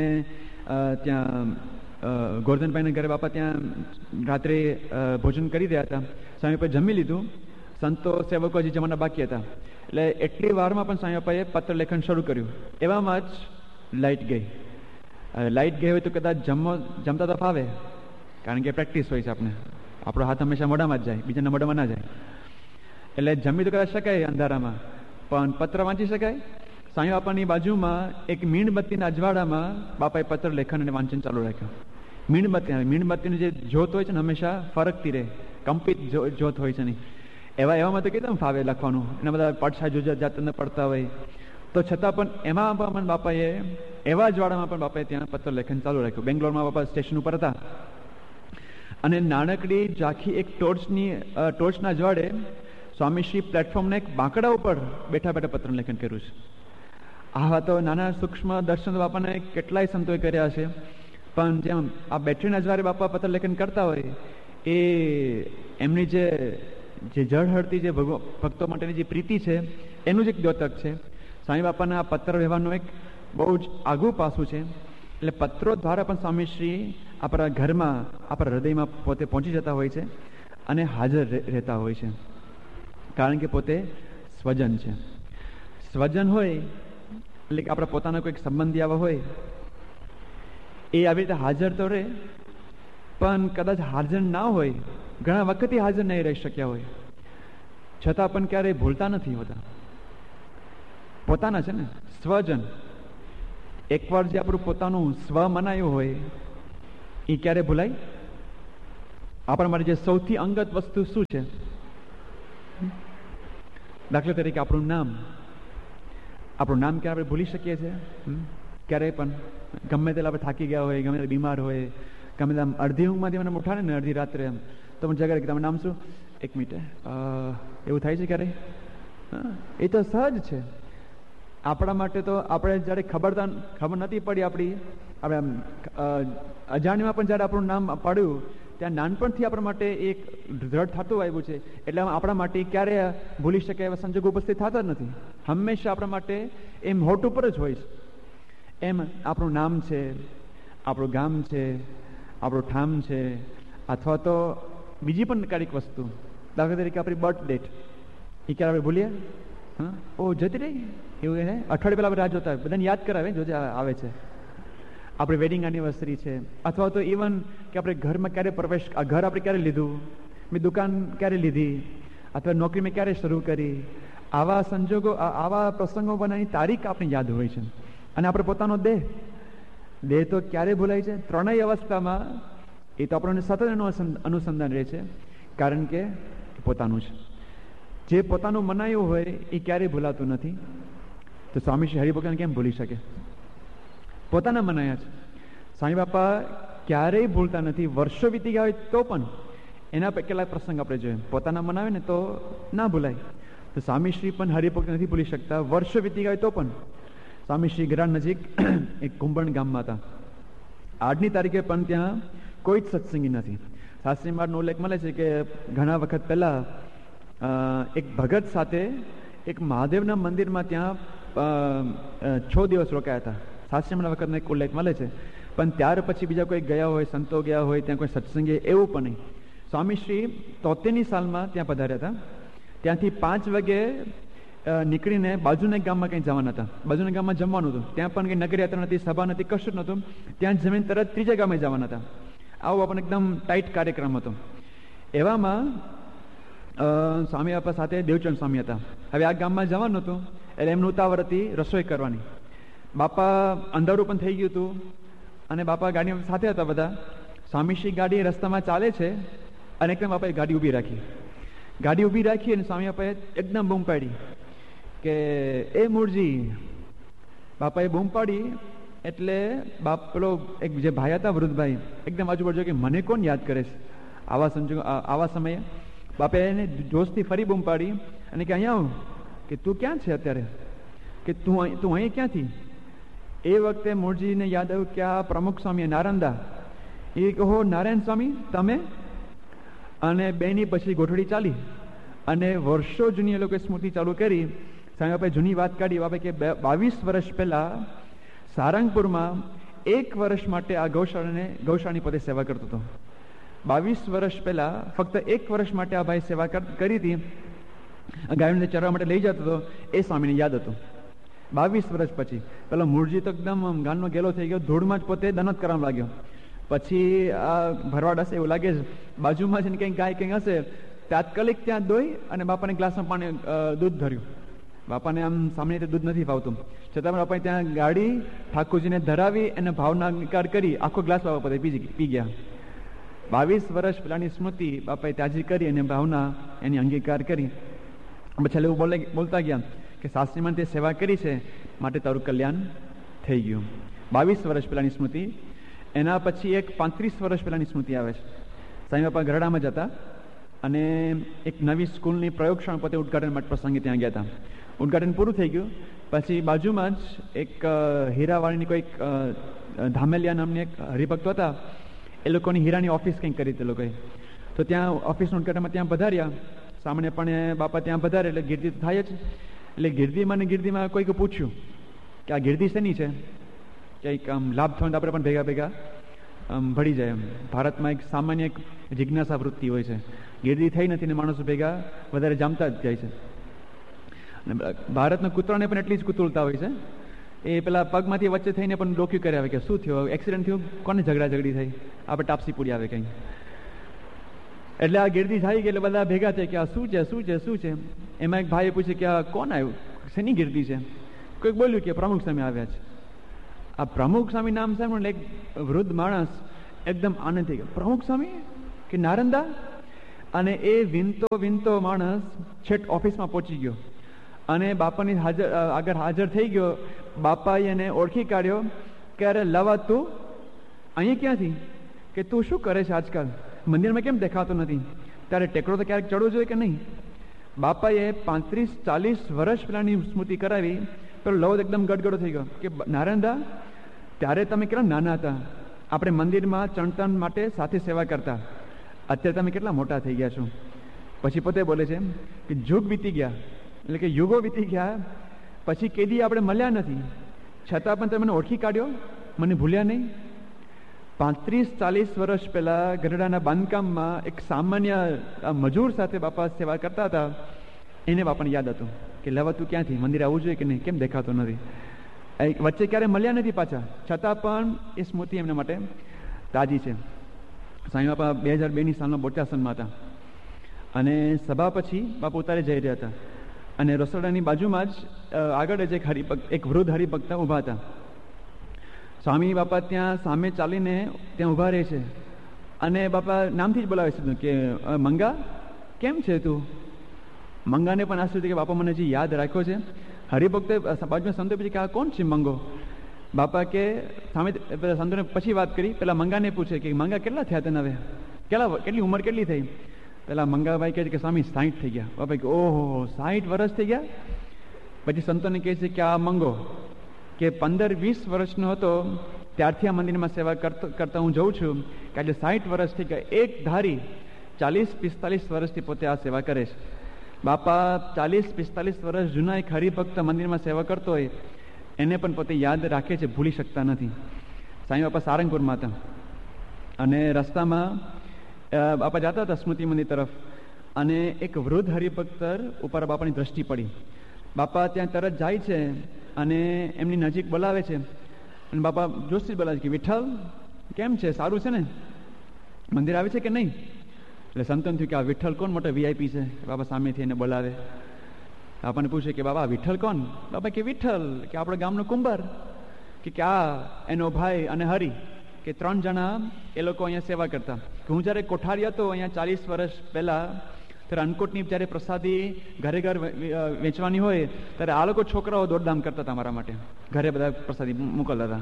ત્યાં ગોરધનભાઈના ઘરે બાપા ત્યાં રાત્રે ભોજન કરી રહ્યા હતા. સ્વામી બાપાએ જમી લીધું, સંતો સેવકો હજી જમાના બાકી હતા, એટલે એટલી વારમાં પણ સ્વામી બાપાએ પત્ર લેખન શરૂ કર્યું. એવામાં જ લાઇટ ગઈ. લાઇટ ગઈ હોય તો કદાચ જમતા તો ફાવે, કારણ કે પ્રેક્ટિસ હોય છે, આપણો હાથ હંમેશા મોઢામાં જ જાય, બીજાના મોઢામાં ના જાય. એટલે જમી તો કદાચ શકાય અંધારામાં, પણ પત્ર વાંચી શકાય. સ્વામી બાપાની બાજુમાં એક મીણબત્તીના અજવાળામાં બાપાએ પત્ર લેખન અને વાંચન ચાલુ રાખ્યું. મીણબત્તીની જે જ્યોત હોય છે ને હંમેશા ફરકતી રહે, કંપિત જ્યોત હોય છે નહીં. એવામાં તો કેમ ફાવે લખવાનું, એના બધા પડછા જુદા જાતને પડતા હોય, તો છતાં પણ એમાં પણ બાપાએ એવા જ્વાળામાં પણ બાપાએ ત્યાં પત્ર લેખન ચાલુ રાખ્યું. બેંગ્લોરમાં બાપા સ્ટેશન ઉપર હતા અને નાનકડી ઝાંખી એક ટોર્ચના જ્વાળે સ્વામીશ્રી પ્લેટફોર્મના એક બાંકડા ઉપર બેઠા બેઠા પત્ર લેખન કર્યું છે. આવા તો નાના સૂક્ષ્મ દર્શન બાપાને કેટલાય સંતોએ કર્યા છે, પણ જેમ આ બેટરીના દ્વારે બાપા પત્ર લેખન કરતા હોય એ એમની જે જળહળતી જે ભક્તો માટેની જે પ્રીતિ છે એનું જ એક દ્યોતક છે. સ્વામી બાપાના આ પત્ર વ્યવહારનું એક બહુ જ આગવું પાસું છે. એટલે પત્રો દ્વારા પણ સ્વામીશ્રી આપણા ઘરમાં, આપણા હૃદયમાં પોતે પહોંચી જતા હોય છે અને હાજર રહેતા હોય છે, કારણ કે પોતે સ્વજન છે. સ્વજન હોય એટલે કે આપણા પોતાના કોઈક સંબંધી આવા હોય, એ આવી રીતે હાજર તો રહે, પણ કદાચ હાજર ના હોય, ઘણા વખતે હાજર નહીં રહી શક્યા હોય, છતાં પણ ક્યારેય ભૂલતા નથી હોતા. પોતાના છે ને સ્વજન. એકવાર જે આપણું પોતાનું સ્વ મનાયું હોય એ ક્યારે ભૂલાય? આપણા માટે જે સૌથી અંગત વસ્તુ શું છે? દાખલા તરીકે આપણું નામ. આપણું નામ ક્યારે આપણે ભૂલી શકીએ છીએ? ક્યારેય પણ. ગમે તેલા આપણે થાકી ગયા હોય, ગમે તે બીમાર હોય, ગમે તેમ અડધી ઊંઘમાંથી મને ઉઠાડે ને અડધી રાત્રે એમ તો મને જગાડે કે તમારું નામ શું? 1 મિનિટ. એવું થાય છે ક્યારેય? એ તો સહજ છે. આપણા માટે તો આપણે જ્યારે ખબર નથી પડી આપણી, આપણે અજાણ્યમાં પણ જ્યારે આપણું નામ પાડ્યું ત્યાં નાનપણથી આપણા માટે એક દ્રઢ થતું આવ્યું છે, એટલે આપણા માટે ક્યારે ભૂલી શકે એવા સંજોગો ઉપસ્થિત થતા જ નથી. હંમેશા આપણા માટે એમ હોઠ ઉપર જ હોય છે. એમ આપણું નામ છે, આપણું ગામ છે, આપણું ઠામ છે, અથવા તો બીજી પણ કાંઈક વસ્તુ, દાખલા તરીકે આપણી બર્થ ડેટ, એ ક્યારે આપણે ભૂલીએ? ઓ જતી રહી એવું એને અઠવાડિયે પહેલા આપણે રાહ જોતા હોય, બધાને યાદ કરાવે જોજે આવે છે. આપણી વેડિંગ એનિવર્સરી છે, અથવા તો ઇવન કે આપણે ઘરમાં ક્યારે પ્રવેશ, ઘર આપણે ક્યારે લીધું, મેં દુકાન ક્યારે લીધી, અથવા નોકરી મેં ક્યારે શરૂ કરી, આવા સંજોગો, આવા પ્રસંગો બનાવવાની તારીખ આપણી યાદ હોય છે. અને આપણે પોતાનો દેહ તો ક્યારે ભૂલાય છે? ત્રણેય અવસ્થામાં એ તો આપણને સતત એનું અનુસંધાન રહે છે, કારણ કે પોતાનું છે. જે પોતાનું મનાયું હોય એ ક્યારેય ભૂલાતું નથી. તો સ્વામી શ્રી હરિભગવાન કેમ ભૂલી શકે? પોતાના મનાયા છે. સ્વામી બાપા ક્યારેય ભૂલતા નથી. વર્ષો વીતી ગયા હોય તો પણ એના કેટલાક પ્રસંગ આપણે જોઈએ, પોતાના મનાવે ને તો ના ભૂલાય. તો સ્વામીશ્રી પણ હરિભક્ત નથી ભૂલી શકતા. વર્ષો વીતી ગયા હોય તો પણ. સ્વામીશ્રી ગરાડ નજીક એક કુંભણ ગામમાં હતા. આજની તારીખે પણ ત્યાં કોઈ જ સત્સંગી નથી. શાસ્ત્રી મારનો ઉલ્લેખ મળે છે કે ઘણા વખત પહેલા એક ભગત સાથે એક મહાદેવના મંદિરમાં ત્યાં 6 દિવસ રોકાયા હતા. શાસ્ત્રીના વખતનો એક ઉલ્લેખ મળે છે. પણ ત્યાર પછી બીજા કોઈ ગયા હોય, સંતો ગયા હોય, ત્યાં કોઈ સત્સંગી એવું પણ નહીં. સ્વામીશ્રી 73ની સાલમાં ત્યાં પધાર્યા હતા. ત્યાંથી 5 વાગે નીકળીને બાજુના ગામમાં કંઈ જવાના હતા. બાજુના ગામમાં જમવાનું હતું. ત્યાં પણ કંઈ નગરયાત્રા નથી, સભા નથી, કશું જ નહોતું. ત્યાં જમીન તરત ત્રીજા ગામે જવાના હતા. આવો આપણને એકદમ ટાઈટ કાર્યક્રમ હતો. એવામાં સ્વામી બાપા સાથે દેવચંદ સ્વામી હતા. હવે આ ગામમાં જવાનું હતું એટલે એમનું ઉતાવળ હતી રસોઈ કરવાની. બાપા અંધારું પણ થઈ ગયું હતું અને બાપા ગાડી સાથે હતા બધા. સ્વામીશ્રી ગાડી રસ્તામાં ચાલે છે અને એકદમ બાપાએ ગાડી ઊભી રાખી. ગાડી ઊભી રાખી અને સ્વામી બાપાએ એકદમ બૂમ પાડી કે એ મૂળજી. બાપાએ બૂમ પાડી એટલે પેલો એક જે ભાઈ હતા વૃદ્ધભાઈ એકદમ આજુબાજુ કે મને કોણ યાદ કરે છે આવા સંજોગો, આવા સમયે. બાપાએ એને જોશથી ફરી બૂમ પાડી અને કે અહીંયા આવ, કે તું ક્યાં છે અત્યારે, કે તું અહીં ક્યાંથી? એ વખતે મૂળજીને યાદ આવ્યું કે આ પ્રમુખ સ્વામી નારંદા. એ કહો નારાયણ સ્વામી તમે? અને બેની પછી ગોઠડી ચાલી અને વર્ષો જૂની એ લોકોએ સ્મૃતિ ચાલુ કરી. સ્વામી બાપાએ જૂની વાત કાઢી. બાપા કે 22 વર્ષ પહેલા સારંગપુરમાં 1 વર્ષ માટે આ ગૌશાળાની પોતે સેવા કરતો હતો. 22 વર્ષ પહેલા ફક્ત 1 વર્ષ માટે આ ભાઈ સેવા કરી હતી. ગાયોને ચરવા માટે લઈ જતો હતો. એ સ્વામીને યાદ હતું. 22 વર્ષ પછી પેલો મૂળજી તો એકદમ ગાનનો ગેલો થઈ ગયો. ધૂળમાં જ પોતે દનત કરવા લાગ્યો. પછી આ ભરવાડ હશે એવું લાગે છે, બાજુમાં છે ને કંઈક ગાય કંઈક હશે, તાત્કાલિક ત્યાં દોઈ અને બાપાને ગ્લાસમાં પાણી દૂધ ધર્યું. બાપાને આમ સામાન્ય રીતે દૂધ નથી ભાવતું, છતાં બાપાએ ત્યાં ગાડી ઠાકોરજીને ધરાવી અને ભાવના અંગીકાર કરી આખો ગ્લાસ બાપા પોતે પી ગયા. 22 વર્ષ પહેલાની સ્મૃતિ બાપાએ તાજી કરી અને ભાવના એની અંગીકાર કરી. પછી એવું બોલતા ગયા કે શાસ્ત્રીમાં તે સેવા કરી છે માટે તારું કલ્યાણ થઈ ગયું. 22 વર્ષ પહેલાની સ્મૃતિ. એના પછી એક 35 વર્ષ પહેલાની સ્મૃતિ આવે છે. સ્વામી બાપા ગરડામાં જતા અને એક નવી સ્કૂલની પ્રયોગશાળા પોતે ઉદઘાટન માટે પ્રસંગે ત્યાં ગયા હતા. ઉદઘાટન પૂરું થઈ ગયું પછી બાજુમાં જ એક હીરાવાળીની કોઈક ધામેલિયા નામની એક હરિભક્તો હતા, એ લોકોની હીરાની ઓફિસ કંઈક કરી તે લોકોએ. તો ત્યાં ઓફિસનું ઉદઘાટનમાં ત્યાં પધાર્યા. સામાન્યપણે બાપા ત્યાં પધારે એટલે ગીર્દી તો થાય જ. એટલે ગીર્દીમાં કોઈક પૂછ્યું કે આ ગીર્દી શેની છે, કંઈક આમ લાભ થવાનું આપણે પણ ભેગા ભેગા ભળી જાય. એમ ભારતમાં એક સામાન્ય એક જિજ્ઞાસા વૃત્તિ હોય છે, ગીર્દી થઈ નથી ને માણસો ભેગા વધારે જામતા જ જાય છે. અને ભારતના કૂતરાને પણ એટલી જ કુતૂહલતા હોય છે. એ પેલા પગમાંથી વચ્ચે થઈને પણ ડોક્યુ કરે આવે કે શું થયું, એક્સિડન્ટ થયું, કોને ઝઘડી થઈ, આપણે ટાપસી પૂરી આવે કંઈ. એટલે આ ગીર્દી થઈ ગઈ એટલે બધા ભેગા થાય કે આ શું છે શું છે શું છે. એમાં એક ભાઈએ પૂછ્યું કે આ કોણ આવ્યું, શેની ગીર્દી છે? કોઈક બોલ્યું કે પ્રમુખ સ્વામી આવ્યા છે. આ પ્રમુખ સ્વામી નામ સાંભળ્યું એટલે એક વૃદ્ધ માણસ એકદમ આનંદ થઈ ગયો. પ્રમુખ સ્વામી કે નારંદા? અને એ વિનતો માણસ છેટ ઓફિસમાં પહોંચી ગયો અને બાપાની આગળ હાજર થઈ ગયો. બાપાએ એને ઓળખી કાઢ્યો કે અરે લવા તું અહીં ક્યાંથી, કે તું શું કરે છે આજકાલ, મંદિરમાં કેમ દેખાતો નથી, ત્યારે ટેકરો તો ક્યારેક ચડવો જોઈએ કે નહીં. બાપાએ 35-40 વર્ષ પહેલાની સ્મૃતિ કરાવી. પેલો લવ એકદમ ગડગડો થઈ ગયો કે નારંદા, ત્યારે તમે કેટલા નાના હતા, આપણે મંદિરમાં ચણતણ માટે સાથે સેવા કરતા, અત્યારે તમે કેટલા મોટા થઈ ગયા છો. પછી પોતે બોલે છે કે યુગ વીતી ગયા, એટલે કે યુગો વીતી ગયા, પછી કેદી આપણે મળ્યા નથી, છતાં પણ તમે મને ઓળખી કાઢ્યો, મને ભૂલ્યા નહીં. 35-40 વર્ષ પહેલા ગઢડાના બાંધકામમાં એક સામાન્ય મજૂર સાથે બાપા સેવા કરતા હતા. એને બાપાને યાદ હતું કે લેવા તું ક્યાંથી, મંદિર આવવું જોઈએ કે નહીં, કેમ દેખાતો નથી. વચ્ચે ક્યારે મળ્યા નથી પાછા, છતાં પણ એ સ્મૃતિ એમના માટે તાજી છે. સ્વામી બાપા 2002ની સાલમાં બોચાસનમાં હતા અને સભા પછી બાપા ઉતારે જઈ રહ્યા હતા અને રસોડાની બાજુમાં જ આગળ જ એક વૃદ્ધ હરિભક્ત ઊભા હતા. સ્વામી બાપા ત્યાં સામે ચાલીને ત્યાં ઊભા રહે છે અને બાપા નામથી જ બોલાવે છે કે મંગા કેમ છે તું. મંગાને પણ આશ્ચર્ય કે બાપા મને હજી યાદ રાખ્યો છે. હરિભક્તે બાજુમાં સંતો પૂછે કે આ કોણ છે મંગો. બાપા કે સામે સંતોને પછી વાત કરી. પેલા મંગાને પૂછે કે મંગા કેટલા થયા તને, હવે કેટલી ઉંમર કેટલી થઈ. પેલા મંગાભાઈ કહે છે કે સ્વામી 60 થઈ ગયા. બાપા કે ઓહો 60 વર્ષ થઈ ગયા. પછી સંતોને કહે છે કે આ મંગો કે 15-20 વર્ષનો હતો ત્યારથી આ મંદિરમાં સેવા કરતા હું જઉં છું કે આજે 60 વર્ષ થઈ ગયા. એક ધારી 40-45 વર્ષથી પોતે આ સેવા કરે છે. બાપા 40-45 વર્ષ જૂના એક હરિભક્ત મંદિરમાં સેવા કરતો હોય એને પણ પોતે યાદ રાખે છે, ભૂલી શકતા નથી. સાંઈ બાપા સારંગપુરમાં હતા અને રસ્તામાં બાપા જતા હતા સ્મૃતિ મંદિર તરફ અને એક વૃદ્ધ હરિભક્ત ઉપર બાપાની દ્રષ્ટિ પડી. બાપા ત્યાં તરત જાય છે અને એમની નજીક બોલાવે છે અને બાપા જોશથી બોલાવે છે કે વિઠ્ઠલ કેમ છે, સારું છે ને, મંદિર આવે છે કે નહીં. એટલે સંતોન થયું કે આ વિઠ્ઠલ કોણ મોટો વીઆઈપી છે. બાપા સામેથી એને બોલાવે. આપણને પૂછે કે બાબા વિઠ્ઠલ કોણ. બાપા કે વિઠ્ઠલ કે આપણો ગામનો કુંભાર, કે આ એનો ભાઈ અને હરી કે 3 જણા એ લોકો અહીંયા સેવા કરતા. હું જ્યારે કોઠારી હતો અહીંયા 40 વર્ષ પહેલા, ત્યારે અન્નકૂટની જ્યારે પ્રસાદી ઘરે ઘર વેચવાની હોય ત્યારે આ લોકો છોકરાઓ દોડધામ કરતા હતા મારા માટે, ઘરે બધા પ્રસાદી મોકલતા હતા.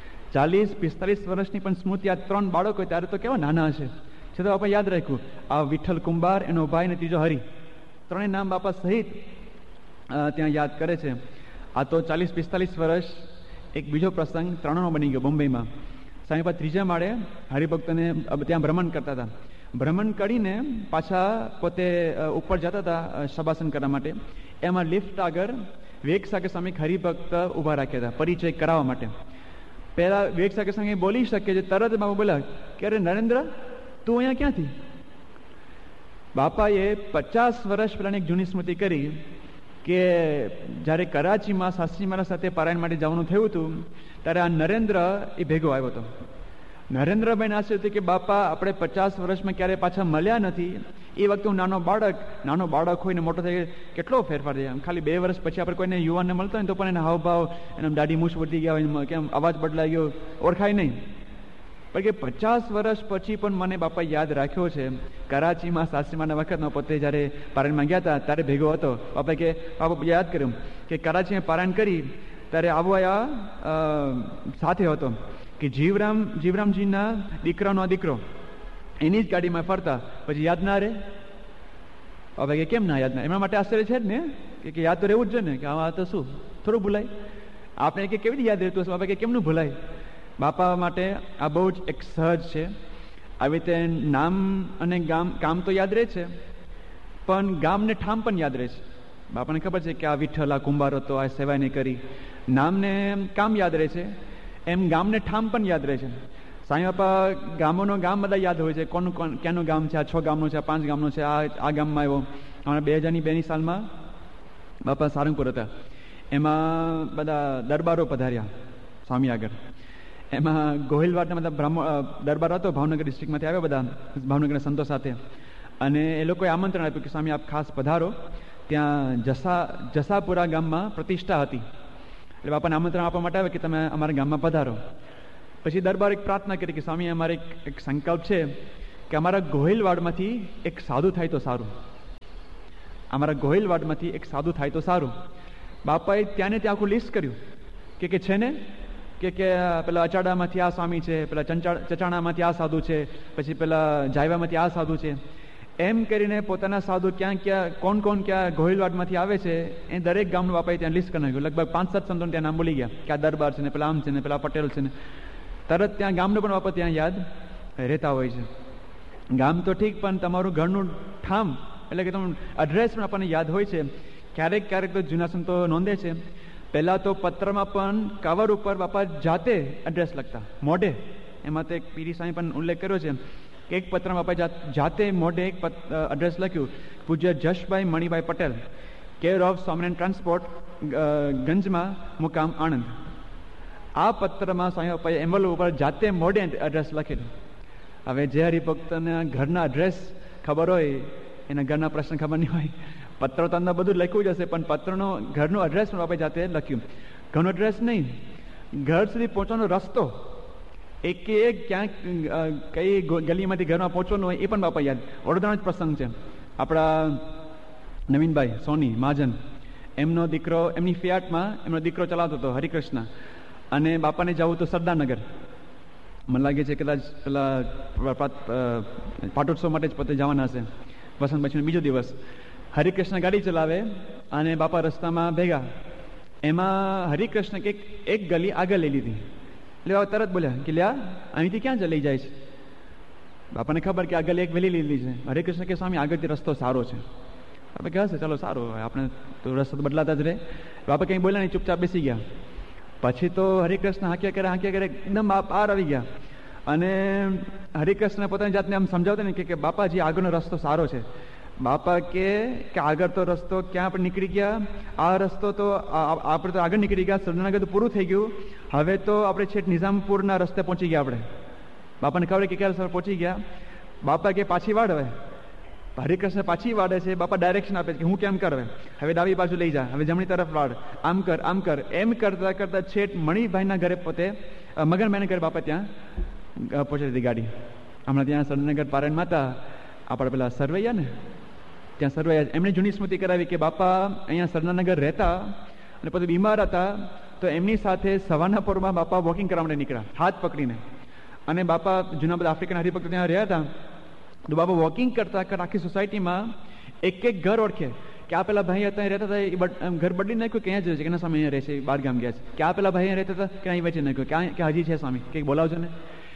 40-45 વર્ષની પણ સ્મૃતિ. આ 3 બાળકો ત્યારે તો કેવા નાના હશે, છતાં બાપા યાદ રાખ્યું. આ વિઠ્ઠલ કુંભાર, એનો ભાઈ ને ત્રીજો હરી, 3 નામ બાપા સહિત ત્યાં યાદ કરે છે. આ તો 40-45 વર્ષ. એક બીજો પ્રસંગ 3નો બની ગયો બોમ્બેમાં. સાંઈ બાપા 3જા માળે હરિભક્તોને ત્યાં ભ્રમણ કરતા હતા. ભ્રમણ કરીને પાછા પોતે ઉપર જતા હતા શબાસન કરવા માટે. એમાં લિફ્ટ આગળ વિવેક સાગર સ્વામી હરિભક્ત ઊભા રાખ્યા હતા પરિચય કરાવવા માટે. પહેલા વિવેક સાગર સ્વામી બોલી શકે છે, તરત બાપા બોલ્યા કે અરે નરેન્દ્ર તું અહીંયા ક્યાંથી. બાપાએ 50 વર્ષ પહેલાની એક જૂની સ્મૃતિ કરી કે જ્યારે કરાચીમાં શાસ્ત્રી મહારાજ સાથે પારાયણ માટે જવાનું થયું હતું ત્યારે આ નરેન્દ્ર એ ભેગો આવ્યો હતો. નરેન્દ્રભાઈને આશય હતી કે બાપા આપણે 50 વર્ષમાં ક્યારે પાછા મળ્યા નથી. એ વખતે હું નાનો બાળક હોય ને મોટો થઈ કેટલો ફેરફાર છે. ખાલી 2 વર્ષ પછી આપણે કોઈને યુવાનને મળતો હોય તો પણ એના હાવભાવ, એના દાઢી મૂછ વધી ગયા હોય, કેમ અવાજ બદલાઈ ગયો, ઓળખાય નહીં. પણ કે 50 વર્ષ પછી પણ મને બાપા યાદ રાખ્યો છે. કરાચીમાં શાસ્ત્રીમાના વખતમાં પોતે જ્યારે પારાયણમાં ગયા હતા ત્યારે ભેગો હતો. બાપા કે બાપા યાદ કર્યું કે કરાચીમાં પારાયણ કરી ત્યારે આવો સાથે હતો કે જીવરામજીના દીકરાનો દીકરો એની જ ગાડીમાં ફરતા. પછી યાદ ના રહે હવે કે કેમ ના યાદ ના? એમના માટે આશ્ચર્ય છે જ ને, કે યાદ તો રહેવું જ છે ને, કે આ તો શું થોડું ભૂલાય? આપણે કે કેવી રીતે યાદ રહેતું હશે? બાપા કે કેમનું ભૂલાય? બાપા માટે આ બહુ જ એક સહજ છે. આવી રીતે નામ અને કામ તો યાદ રહે છે, પણ ગામ ને ઠામ પણ યાદ રહે છે. બાપાને ખબર છે કે આ વિઠ્ઠલ, આ કુંભાર હતો, આ સેવા નહીં કરી. નામને કામ યાદ રહે છે, એમ ગામને ઠામ પણ યાદ રહે છે. સાંઈ બાપા ગામોનો ગામ બધા યાદ હોય છે, કોનું ક્યાંનું ગામ છે, આ 6 ગામનું છે, આ 5 ગામનું છે, આ ગામમાં આવ્યો. હમણાં 2002ની સાલમાં બાપા સારંગપુર હતા, એમાં બધા દરબારો પધાર્યા સ્વામી આગળ. એમાં ગોહિલવાડના બધા દરબાર હતો, ભાવનગર ડિસ્ટ્રિક્ટમાંથી આવ્યા બધા ભાવનગરના સંતો સાથે. અને એ લોકોએ આમંત્રણ આપ્યું કે સ્વામી આપ ખાસ પધારો, ત્યાં જસાપુરા ગામમાં પ્રતિષ્ઠા હતી. એટલે બાપાને આમંત્રણ આપવા માટે આવે કે તમે અમારા ગામમાં પધારો. પછી દરબાર એક પ્રાર્થના કરી કે સ્વામી અમારે એક સંકલ્પ છે કે અમારા ગોહિલવાડમાંથી એક સાધુ થાય તો સારું, અમારા ગોહિલવાડમાંથી એક સાધુ થાય તો સારું. બાપાએ ત્યાં ને ત્યાં આખું લિસ્ટ કર્યું કે છે ને કે પેલા અચાડામાંથી આ સ્વામી છે, પેલા ચચાણામાંથી આ સાધુ છે, પછી પેલા જાયવામાંથી આ સાધુ છે. એમ કરીને પોતાના સાધુ ક્યાં કોણ ક્યાં ગોહિલવાડમાંથી આવે છે એ દરેક ગામનું બાપાએ ત્યાં લિસ્ટ કરી નાખ્યું. લગભગ 5-7 સંતોને ત્યાં નામ બોલી ગયા કે આ દરબાર છે ને, પેલા આમ છે ને, પેલા પટેલ છે ને. તરત ત્યાં ગામનું પણ બાપા ત્યાં યાદ રહેતા હોય છે. ગામ તો ઠીક, પણ તમારું ઘરનું ઠામ એટલે કે તમારું એડ્રેસ પણ આપણને યાદ હોય છે. ક્યારેક તો જૂના સંતો નોંધે છે, પહેલા તો પત્રમાં પણ કવર ઉપર બાપા જાતે એડ્રેસ લખતા મોઢે. એમાં તો એક પીરી સાંઈ પણ ઉલ્લેખ કર્યો છે કે એક પત્રમાં બાપા જાતે મોઢે એક એડ્રેસ લખ્યું, પૂજ્ય જશભાઈ Manibhai Patel, care of Swaminarayan transport, ગંજમાં, મુકામ આણંદ. આ પત્રમાં સ્વામી બાપાએ એન્વેલોપ ઉપર જાતે મોઢે એડ્રેસ લખેલું. હવે જે હરિભક્તના ઘરના એડ્રેસ ખબર હોય, એના ઘરના પ્રશ્ન ખબર નહીં હોય, પત્ર તો અંદર બધું લખ્યું જ હશે, પણ પત્રનો ઘરનું એડ્રેસ પણ બાપાએ જાતે લખ્યું. ઘરનું એડ્રેસ નહીં, ઘર સુધી પહોંચવાનો રસ્તો, એક ક્યાંક કઈ ગલીમાંથી ઘરમાં પહોંચવાનું હોય એ પણ બાપા યાદ. વડોદરાનો જ પ્રસંગ છે. આપણા નવીનભાઈ સોની મહાજન, એમનો દીકરો, એમની ફિયાટમાં એમનો દીકરો ચલાવતો હતો હરિકૃષ્ણ, અને બાપાને જવું તો સરદારનગર. મને લાગે છે કદાચ પેલા પાટોત્સવ માટે જ પોતે જવાના હશે, વસંત પછીનો બીજો દિવસ. હરિકૃષ્ણ ગાડી ચલાવે અને બાપા રસ્તામાં ભેગા. એમાં હરિકૃષ્ણ એક ગલી આગળ લઈ લીધી. એટલે બાપા તરત બોલ્યા કે લ્યા અહીંથી ક્યાં લઈ જાય છે? બાપાને ખબર કે આગળ એક વેલી લીધી છે. હરિકૃષ્ણ કે સ્વામી આગળથી રસ્તો સારો છે. આપણે કહે છે ચાલો સારો, આપણે તો રસ્તો બદલાતા જ રહે. બાપા કંઈ બોલ્યા નહીં, ચૂપચાપ બેસી ગયા. પછી તો હરિકૃષ્ણ હાંક્યા કરે એકદમ બહાર આવી ગયા. અને હરિકૃષ્ણ પોતાની જાતને આમ સમજાવતા ને કે બાપાજી આગળનો રસ્તો સારો છે. બાપા કે આગળ તો રસ્તો ક્યાં આપણે નીકળી ગયા, આ રસ્તો તો આપણે તો આગળ નીકળી ગયા, સરદારનગર તો પૂરું થઈ ગયું, હવે તો આપણે છેક નિઝામપુરના રસ્તે પહોંચી ગયા. આપણે બાપાને ખબર કે ક્યારે સર પહોંચી ગયા. બાપા કે પાછી વાળ. હવે હરિકૃષ્ણ પાછી વાળે છે. બાપા ડાયરેક્શન આપે છે કે હું કેમ કર, હવે ડાબી બાજુ લઈ જા, હવે જમણી તરફ વાળ, આમ કર. એમ કરતા છેક મણિભાઈના ઘરે પોતે મગનભાઈના ઘરે બાપા ત્યાં પહોંચી હતી ગાડી. હમણાં ત્યાં સરદારનગર પારાયણ માતા આપણે પેલા સરવૈયા ને, ત્યાં સરવૈયા, એમણે જૂની સ્મૃતિ કરાવી કે બાપા અહીંયા સરદારનગર રહેતા અને પોતે બીમાર હતા, તો એમની સાથે સવારના પોરમાં બાપા વોકિંગ કરવા માટે નીકળ્યા હાથ પકડીને. અને બાપા જૂના બધા આફ્રિકન હરિભક્તો ત્યાં રહ્યા હતા, તો બાપા વોકિંગ કરતા આખી સોસાયટીમાં એક ઘર ઓળખે કે આ પેલા ભાઈ હતા રહેતા હતા, એ ઘર બદલી નાખ્યું કે અહીંયા જ છે કે ના સ્વામી અહીંયા રહે છે, બહાર ગામ ગયા છે, કે આ પેલા ભાઈ રહેતા હતા કે અહીં વેચી નાખ્યું, કે હજી છે સ્વામી, કે બોલાવજો ને.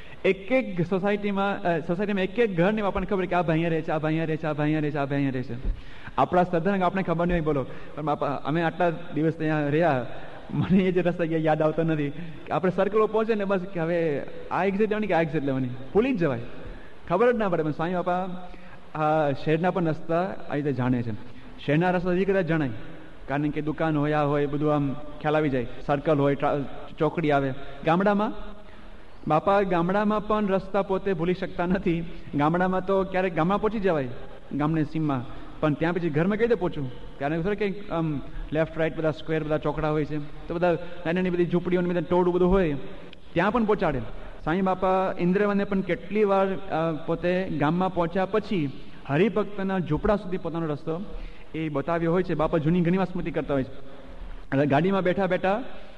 એક સોસાયટીમાં એક ઘરને આપણને ખબર કે આ ભાઈ રહે છે, આ ભાઈ રહે છે, આ ભાઈ રહે છે, આ ભાઈ રહે છે. આપણા શ્રદ્ધા આપણે ખબર નહીં હોય, બોલો. પણ બાપા અમે આટલા દિવસ ત્યાં રહ્યા, મને એ જે રસ્તા યાદ આવતો નથી કે આપણે સર્કલો પહોંચે ને બસ કે હવે આ એક્ઝિટ લેવાની કે આ એક્ઝિટ લેવાની, ભૂલી જ જવાય, ખબર જ ના પડે. પણ સ્વામી બાપા આ શહેરના પણ રસ્તા આ રીતે જાણે છે. શહેરના રસ્તા હજી કદાચ જણાય, કારણ કે દુકાન હોય, આ હોય, બધું આમ ખ્યાલ આવી જાય, સર્કલ હોય, ચોકડી આવે. ગામડામાં બાપા ગામડામાં પણ રસ્તા પોતે ભૂલી શકતા નથી. ગામડામાં તો ક્યારેક ગામમાં પહોંચી જવાય, ગામની સીમમાં, પણ ત્યાં પછી ઘરમાં કઈ રીતે પહોંચવું? કારણ કે કંઈક આમ લેફ્ટ રાઈટ બધા સ્ક્વેર બધા ચોકડા હોય છે, તો બધા નાની બધી ઝૂંપડીઓને બધા ટોળું બધું હોય, ત્યાં પણ પહોંચાડે. સાંઈ બાપા ઇન્દ્રવને પણ કેટલી વાર પોતે ગામમાં પહોંચ્યા પછી હરિભક્તના ઝૂંપડા સુધી પોતાનો રસ્તો એ બતાવ્યો હોય છે. બાપા જૂની ઘણી વાર સ્મૃતિ કરતા હોય છે. ગાડીમાં બેઠા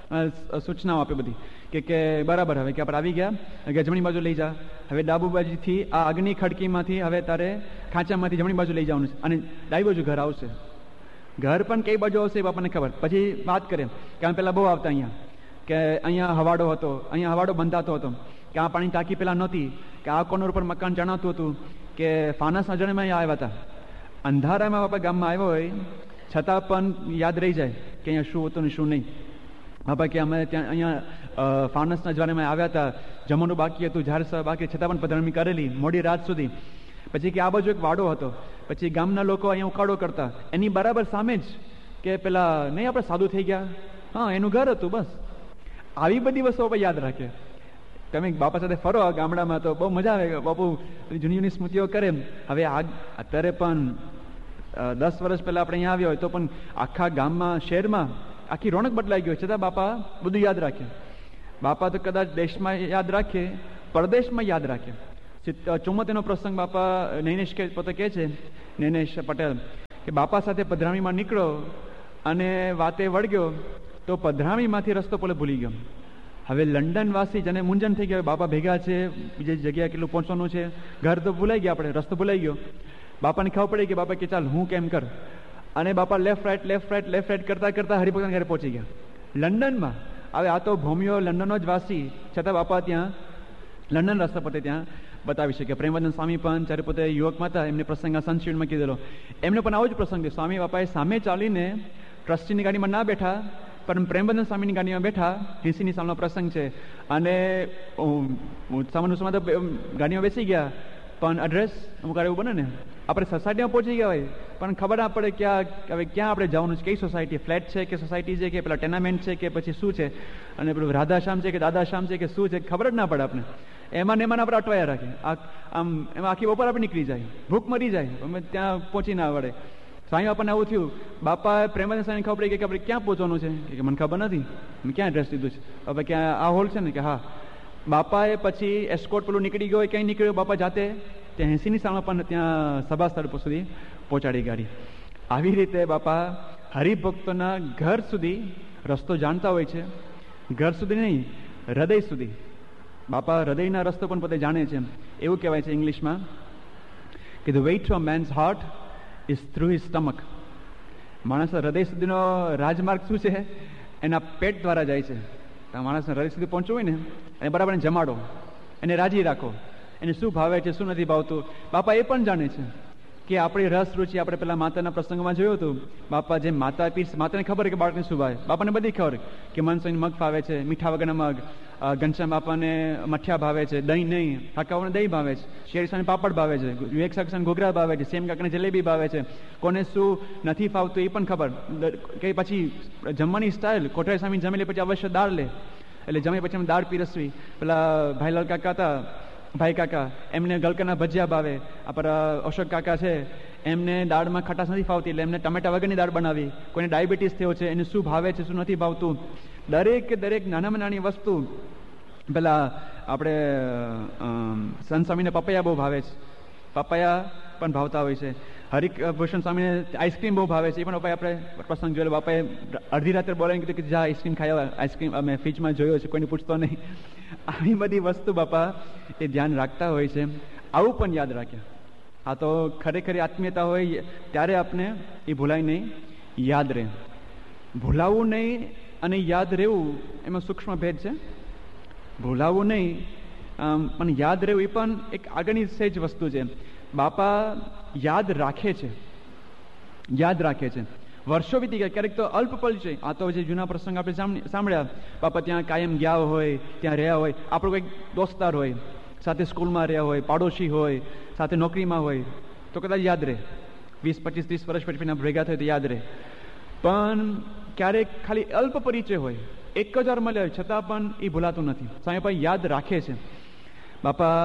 સૂચનાઓ આપે બધી કે બરાબર, હવે કે આપણે આવી ગયા કે જમણી બાજુ લઈ જા, હવે ડાબુ બાજુથી આ અગ્નિ ખડકીમાંથી હવે તારે ખાંચામાંથી જમણી બાજુ લઈ જવાનું છે અને ડાબી બાજુ ઘર આવશે. ઘર પણ કઈ બાજુ આવશે એ બાપાને ખબર. પછી વાત કરે કે અમે પેલા બહુ આવતા અહીંયા, કે અહીંયા હવાડો હતો, અહીંયા હવાડો બંધાતો હતો, કે આ પાણી ટાંકી પેલા નહોતી, કે આ કોર્નર ઉપર મકાન જણાતું હતું, કે ફાનસ અજાણ્યામાં આવ્યા હતા. અંધારામાં બાપા ગામમાં આવ્યો હોય છતાં પણ યાદ રહી જાય કે અહીંયા શું હતું ને શું નહીં. બાપા કે અમે ત્યાં અહીંયા ફાનસના અજવાળામાં આવ્યા હતા, જમવાનું બાકી હતું, ઝાડ બાકી, છતાં પણ પધરામણી કરેલી મોડી રાત સુધી. પછી કે આ બાજુ એક વાડો હતો, પછી ગામના લોકો અહીંયા ઉકાળો કરતા, એની બરાબર સામે જ કે પેલા નહીં આપણે સાદું થઈ ગયા, હા એનું ઘર હતું. બસ આવી બધી વસ્તુઓ આપણે યાદ રાખીએ. તમે બાપા સાથે ફરો ગામડામાં તો બહુ મજા આવે. બાપુ જૂની જૂની સ્મૃતિઓ કરે. હવે અત્યારે પણ 10 વર્ષ પહેલા આપણે અહીંયા આવ્યા હોય તો પણ આખા ગામમાં, શહેરમાં આખી રોનક બદલાઈ ગઈ હોય, છતાં બાપા બધું યાદ રાખે. બાપા તો કદાચ દેશમાં યાદ રાખે, પરદેશમાં યાદ રાખે. 74નો પ્રસંગ બાપા નૈનેશ પોતે કહે છે, નૈનેશ પટેલ, કે બાપા સાથે પધરામણીમાં નીકળો અને વાતે વળગ્યો તો પધરામણીમાંથી રસ્તો પોલે ભૂલી ગયો. હવે લંડન વાસી જેને મૂંઝન થઈ ગયા, બાપા ભેગા છે, બીજી જગ્યાએ કેટલું પહોંચવાનું છે, ઘર તો ભૂલાઈ ગયા, આપણે રસ્તો ભૂલાઈ ગયો. બાપાને ખબર પડી કે બાપા કે ચાલ હું કેમ કર, અને બાપા લેફ્ટ રાઈટ કરતા કરતા હરિભક્તના ઘરે પહોંચી ગયા લંડનમાં. હવે આ તો ભૂમિયો લંડનનો જ વાસી, છતાં બાપા ત્યાં લંડન રસ્તા પોતે ત્યાં બતાવી શકે. પ્રેમવંદન સ્વામી પણ જ્યારે પોતે યુવકમાં હતા, એમને પ્રસંગ સંશીલમાં કીધેલો, એમને પણ આવો જ પ્રસંગ થયો. સ્વામી બાપાએ સામે ચાલીને ટ્રસ્ટીની ગાડીમાં ના બેઠા, પણ પ્રેમવંદન સ્વામીની ગાડીમાં બેઠા. 80ની સાલનો પ્રસંગ છે, અને સામાન્ય તો ગાડીમાં બેસી ગયા, પણ એડ્રેસ અમુક એવું બને ને, આપણે સોસાયટીમાં પહોંચી ગયા હોય પણ ખબર ના પડે હવે ક્યાં આપણે જવાનું છે, કઈ સોસાયટી, ફ્લેટ છે કે સોસાયટી છે કે પેલા ટેનામેન્ટ છે કે પછી શું છે, અને પેલું રાધાશ્યામ છે કે દાદાશ્યામ છે કે શું છે, ખબર જ ના પડે આપણે. એમાં ને એમાં આપણે અટવાયા રાખીએ. આમ એમાં આખી બપોર આપણે નીકળી જાય, ભૂખ મરી જાય, અમે ત્યાં પહોંચી ના વળે. સ્વામી બાપાને આવું થયું. બાપા પ્રેમાનંદ સ્વામીને ખબર પડી કે આપણે ક્યાં પહોંચવાનું છે, કે મને ખબર નથી, મેં ક્યાં એડ્રેસ દીધું છે, હવે ક્યાં આ હોલ છે ને, કે હા. બાપાએ પછી એસ્કોર્ટ પેલું નીકળી ગયો, ક્યાંય નીકળ્યો, બાપા જાતે ત્યાં 80ની સાલમાં પણ ત્યાં સભા સ્થળ સુધી પહોંચાડી ગાડી. આવી રીતે બાપા હરિભક્તોના ઘર સુધી રસ્તો જાણતા હોય છે. ઘર સુધી નહીં, હૃદય સુધી. બાપા હૃદયના રસ્તો પણ પોતે જાણે છે. એવું કહેવાય છે ઇંગ્લિશમાં કે the way to a men's heart is through his stomach. માણસના હૃદય સુધીનો રાજમાર્ગ શું છે? એના પેટ દ્વારા જાય છે. માણસને હૃદય સુધી પહોંચવું હોય ને, એને બરાબર જમાડો, એને રાજી રાખો, એને શું ભાવે છે શું નથી ભાવતું. બાપા એ પણ જાણે છે કે આપણી રસ રુચિ, આપણે પેલા માતાના પ્રસંગમાં જોયું હતું, બાપા જેમ માતા પીર, માતાને ખબર કે બાળકને શું ભાવે, બાપાને બધી ખબર કે મનસોની મગ ભાવે છે, મીઠા વગરના મગ, ઘનશ્યામ બાપાને મઠિયા ભાવે છે, દહીં નહીં, કાકાઓને દહીં ભાવે છે, શેરસાને પાપડ ભાવે છે, વિવેક સાક્ષાને ઘોઘરા ભાવે છે, સેમ કાકાને જલેબી ભાવે છે, કોને શું નથી ભાવતું એ પણ ખબર. કે પછી જમવાની સ્ટાઇલ, કોઠારી સ્વામી જમી લે પછી અવશ્ય દાળ લે, એટલે જમે પછી અમે દાળ પીરસવી. પેલા ભાઈલાલ કાકા હતા, ભાઈ કાકા, એમને ગલકાના ભજીયા ભાવે. આપણા અશોક કાકા છે, એમને દાળમાં ખટાશ નથી ફાવતી, એટલે એમને ટમેટા વગરની દાળ બનાવી. કોઈને ડાયાબિટીસ થયો છે, એને શું ભાવે છે શું નથી ભાવતું, દરેક નાનામાં નાની વસ્તુ. પેલા આપણે સંત સ્વામીને પપૈયા બહુ ભાવે છે, પપૈયા પણ ભાવતા હોય છે. હરિભૂષણ સ્વામીને આઈસ્ક્રીમ બહુ ભાવે છે, એ પણ બાપાએ આપણે પ્રસંગ જોયેલો. બાપાએ અડધી રાત્રે બોલાવીને કીધું કે જા આઈસ્ક્રીમ ખાઈ આવે. આઈસ્ક્રીમ અમે ફ્રીજમાં જોયો છે, કોઈને પૂછતો નહીં. આવી બધી વસ્તુ બાપા એ ધ્યાન રાખતા હોય છે. આવું પણ યાદ રાખ્યા. આ તો ખરેખર આત્મીયતા હોય ત્યારે આપણે એ ભૂલાય નહીં, યાદ રહે. ભૂલાવવું નહીં અને યાદ રહેવું એમાં સૂક્ષ્મ ભેદ છે. ભૂલાવવું નહીં પણ યાદ રહેવું એ પણ એક આગળની સહેજ વસ્તુ છે. બાપા યાદ રાખે છે, યાદ રાખે છે. વર્ષો વીતી ગયા, ક્યારેક તો અલ્પ પલ છે. આ તો જે જૂના પ્રસંગ આપણે સાંભળ્યા, બાપા ત્યાં કાયમ ગયા હોય, ત્યાં રહ્યા હોય, આપણો કંઈક દોસ્તાર હોય, સાથે સ્કૂલમાં રહ્યા હોય, પાડોશી હોય, સાથે નોકરીમાં હોય, તો કદાચ યાદ રહે. 20, 25, 30 વર્ષ પછી ભેગા થાય તો યાદ રહે. પણ ક્યારેક ખાલી અલ્પ પરિચય હોય, 1000 મળ્યા હોય, છતાં પણ એ ભૂલાતું નથી. સ્વામી ભાઈ યાદ રાખે છે. બાપા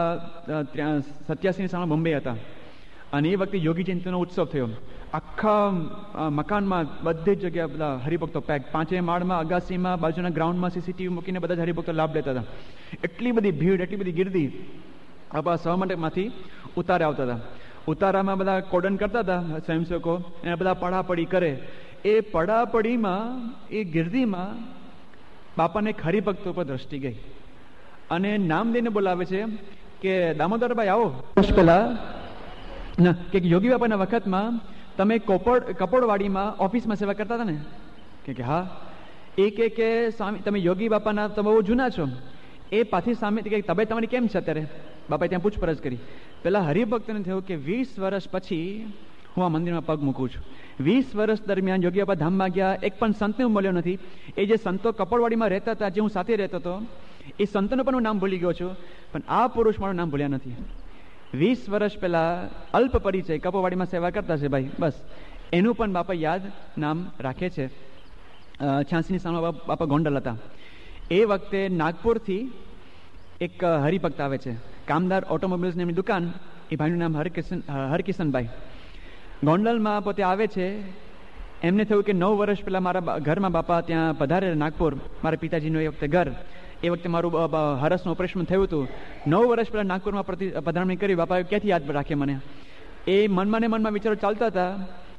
87ની સાલમાં બોમ્બે હતા, અને એ વખતે યોગી જયંતિનો ઉત્સવ થયો. આખા મકાનમાં બધી જ જગ્યા બધા હરિભક્તો પેક, 5 માળમાં, અગાસીમાં, બાજુના ગ્રાઉન્ડમાં સીસીટીવી મૂકીને બધા જ હરિભક્તો લાભ લેતા હતા. એટલી બધી ભીડ, એટલી બધી ગીર્દી. આપણા સહમંડપમાંથી ઉતારે આવતા હતા. ઉતારામાં બધા કોડન કરતા હતા સ્વયંસેવકો, એને બધા પડાપડી કરે. એ પડાપડીમાં, એ ગીર્દીમાં બાપાને એક હરિભક્ત ઉપર દ્રષ્ટિ ગઈ અને નામ દઈને બોલાવે છે કે દામોદરભાઈ આવો. વર્ષ પહેલા ના કે યોગી બાપાના વખતમાં તમે કપોળવાડીમાં ઓફિસમાં સેવા કરતા હતા ને? કે હા. એ કે સ્વામી તમે યોગી બાપાના તમે બહુ જૂના છો. એ પાછી સામે કે તબિયત તમારી કેમ છે અત્યારે? બાપાએ ત્યાં પૂછપરછ કરી. પેલા હરિભક્તને થયું કે 20 વર્ષ પછી હું આ મંદિરમાં પગ મૂકું છું. 20 વર્ષ દરમિયાન યોગી બાપા ધામમાં ગયા, એક પણ સંતને હું મળ્યો નથી. એ જે સંતો કપોળવાડીમાં રહેતા હતા, જે હું સાથે રહેતો હતો, એ સંતનું પણ હું નામ ભૂલી ગયો છું, પણ આ પુરુષ મારું નામ ભૂલ્યા નથી. 20 વર્ષ પહેલા અલ્પ પરિચય કપોળવાડીમાં સેવા કરતા છે ભાઈ, બસ એનું પણ બાપા યાદ નામ રાખે છે. 86ની સાલમાં બાપા ગોંડલ હતા. એ વખતે નાગપુરથી એક હરિભક્ત આવે છે, કામદાર ઓટોમોબાઈલ્સની એમની દુકાન. એ ભાઈનું નામ હરકિશનભાઈ. ગોંડલમાં પોતે આવે છે. એમને થયું કે 9 વર્ષ પહેલાં મારા ઘરમાં બાપા ત્યાં પધારે નાગપુર, મારા પિતાજીનું એ વખતે ઘર. એ વખતે મારું હરસનું ઓપરેશન થયું હતું. 9 વર્ષ પહેલાં નાગપુરમાં પધરામણી કરી. બાપાએ ક્યાંથી યાદ રાખે મને? એ મનમાં ને મનમાં વિચારો ચાલતા હતા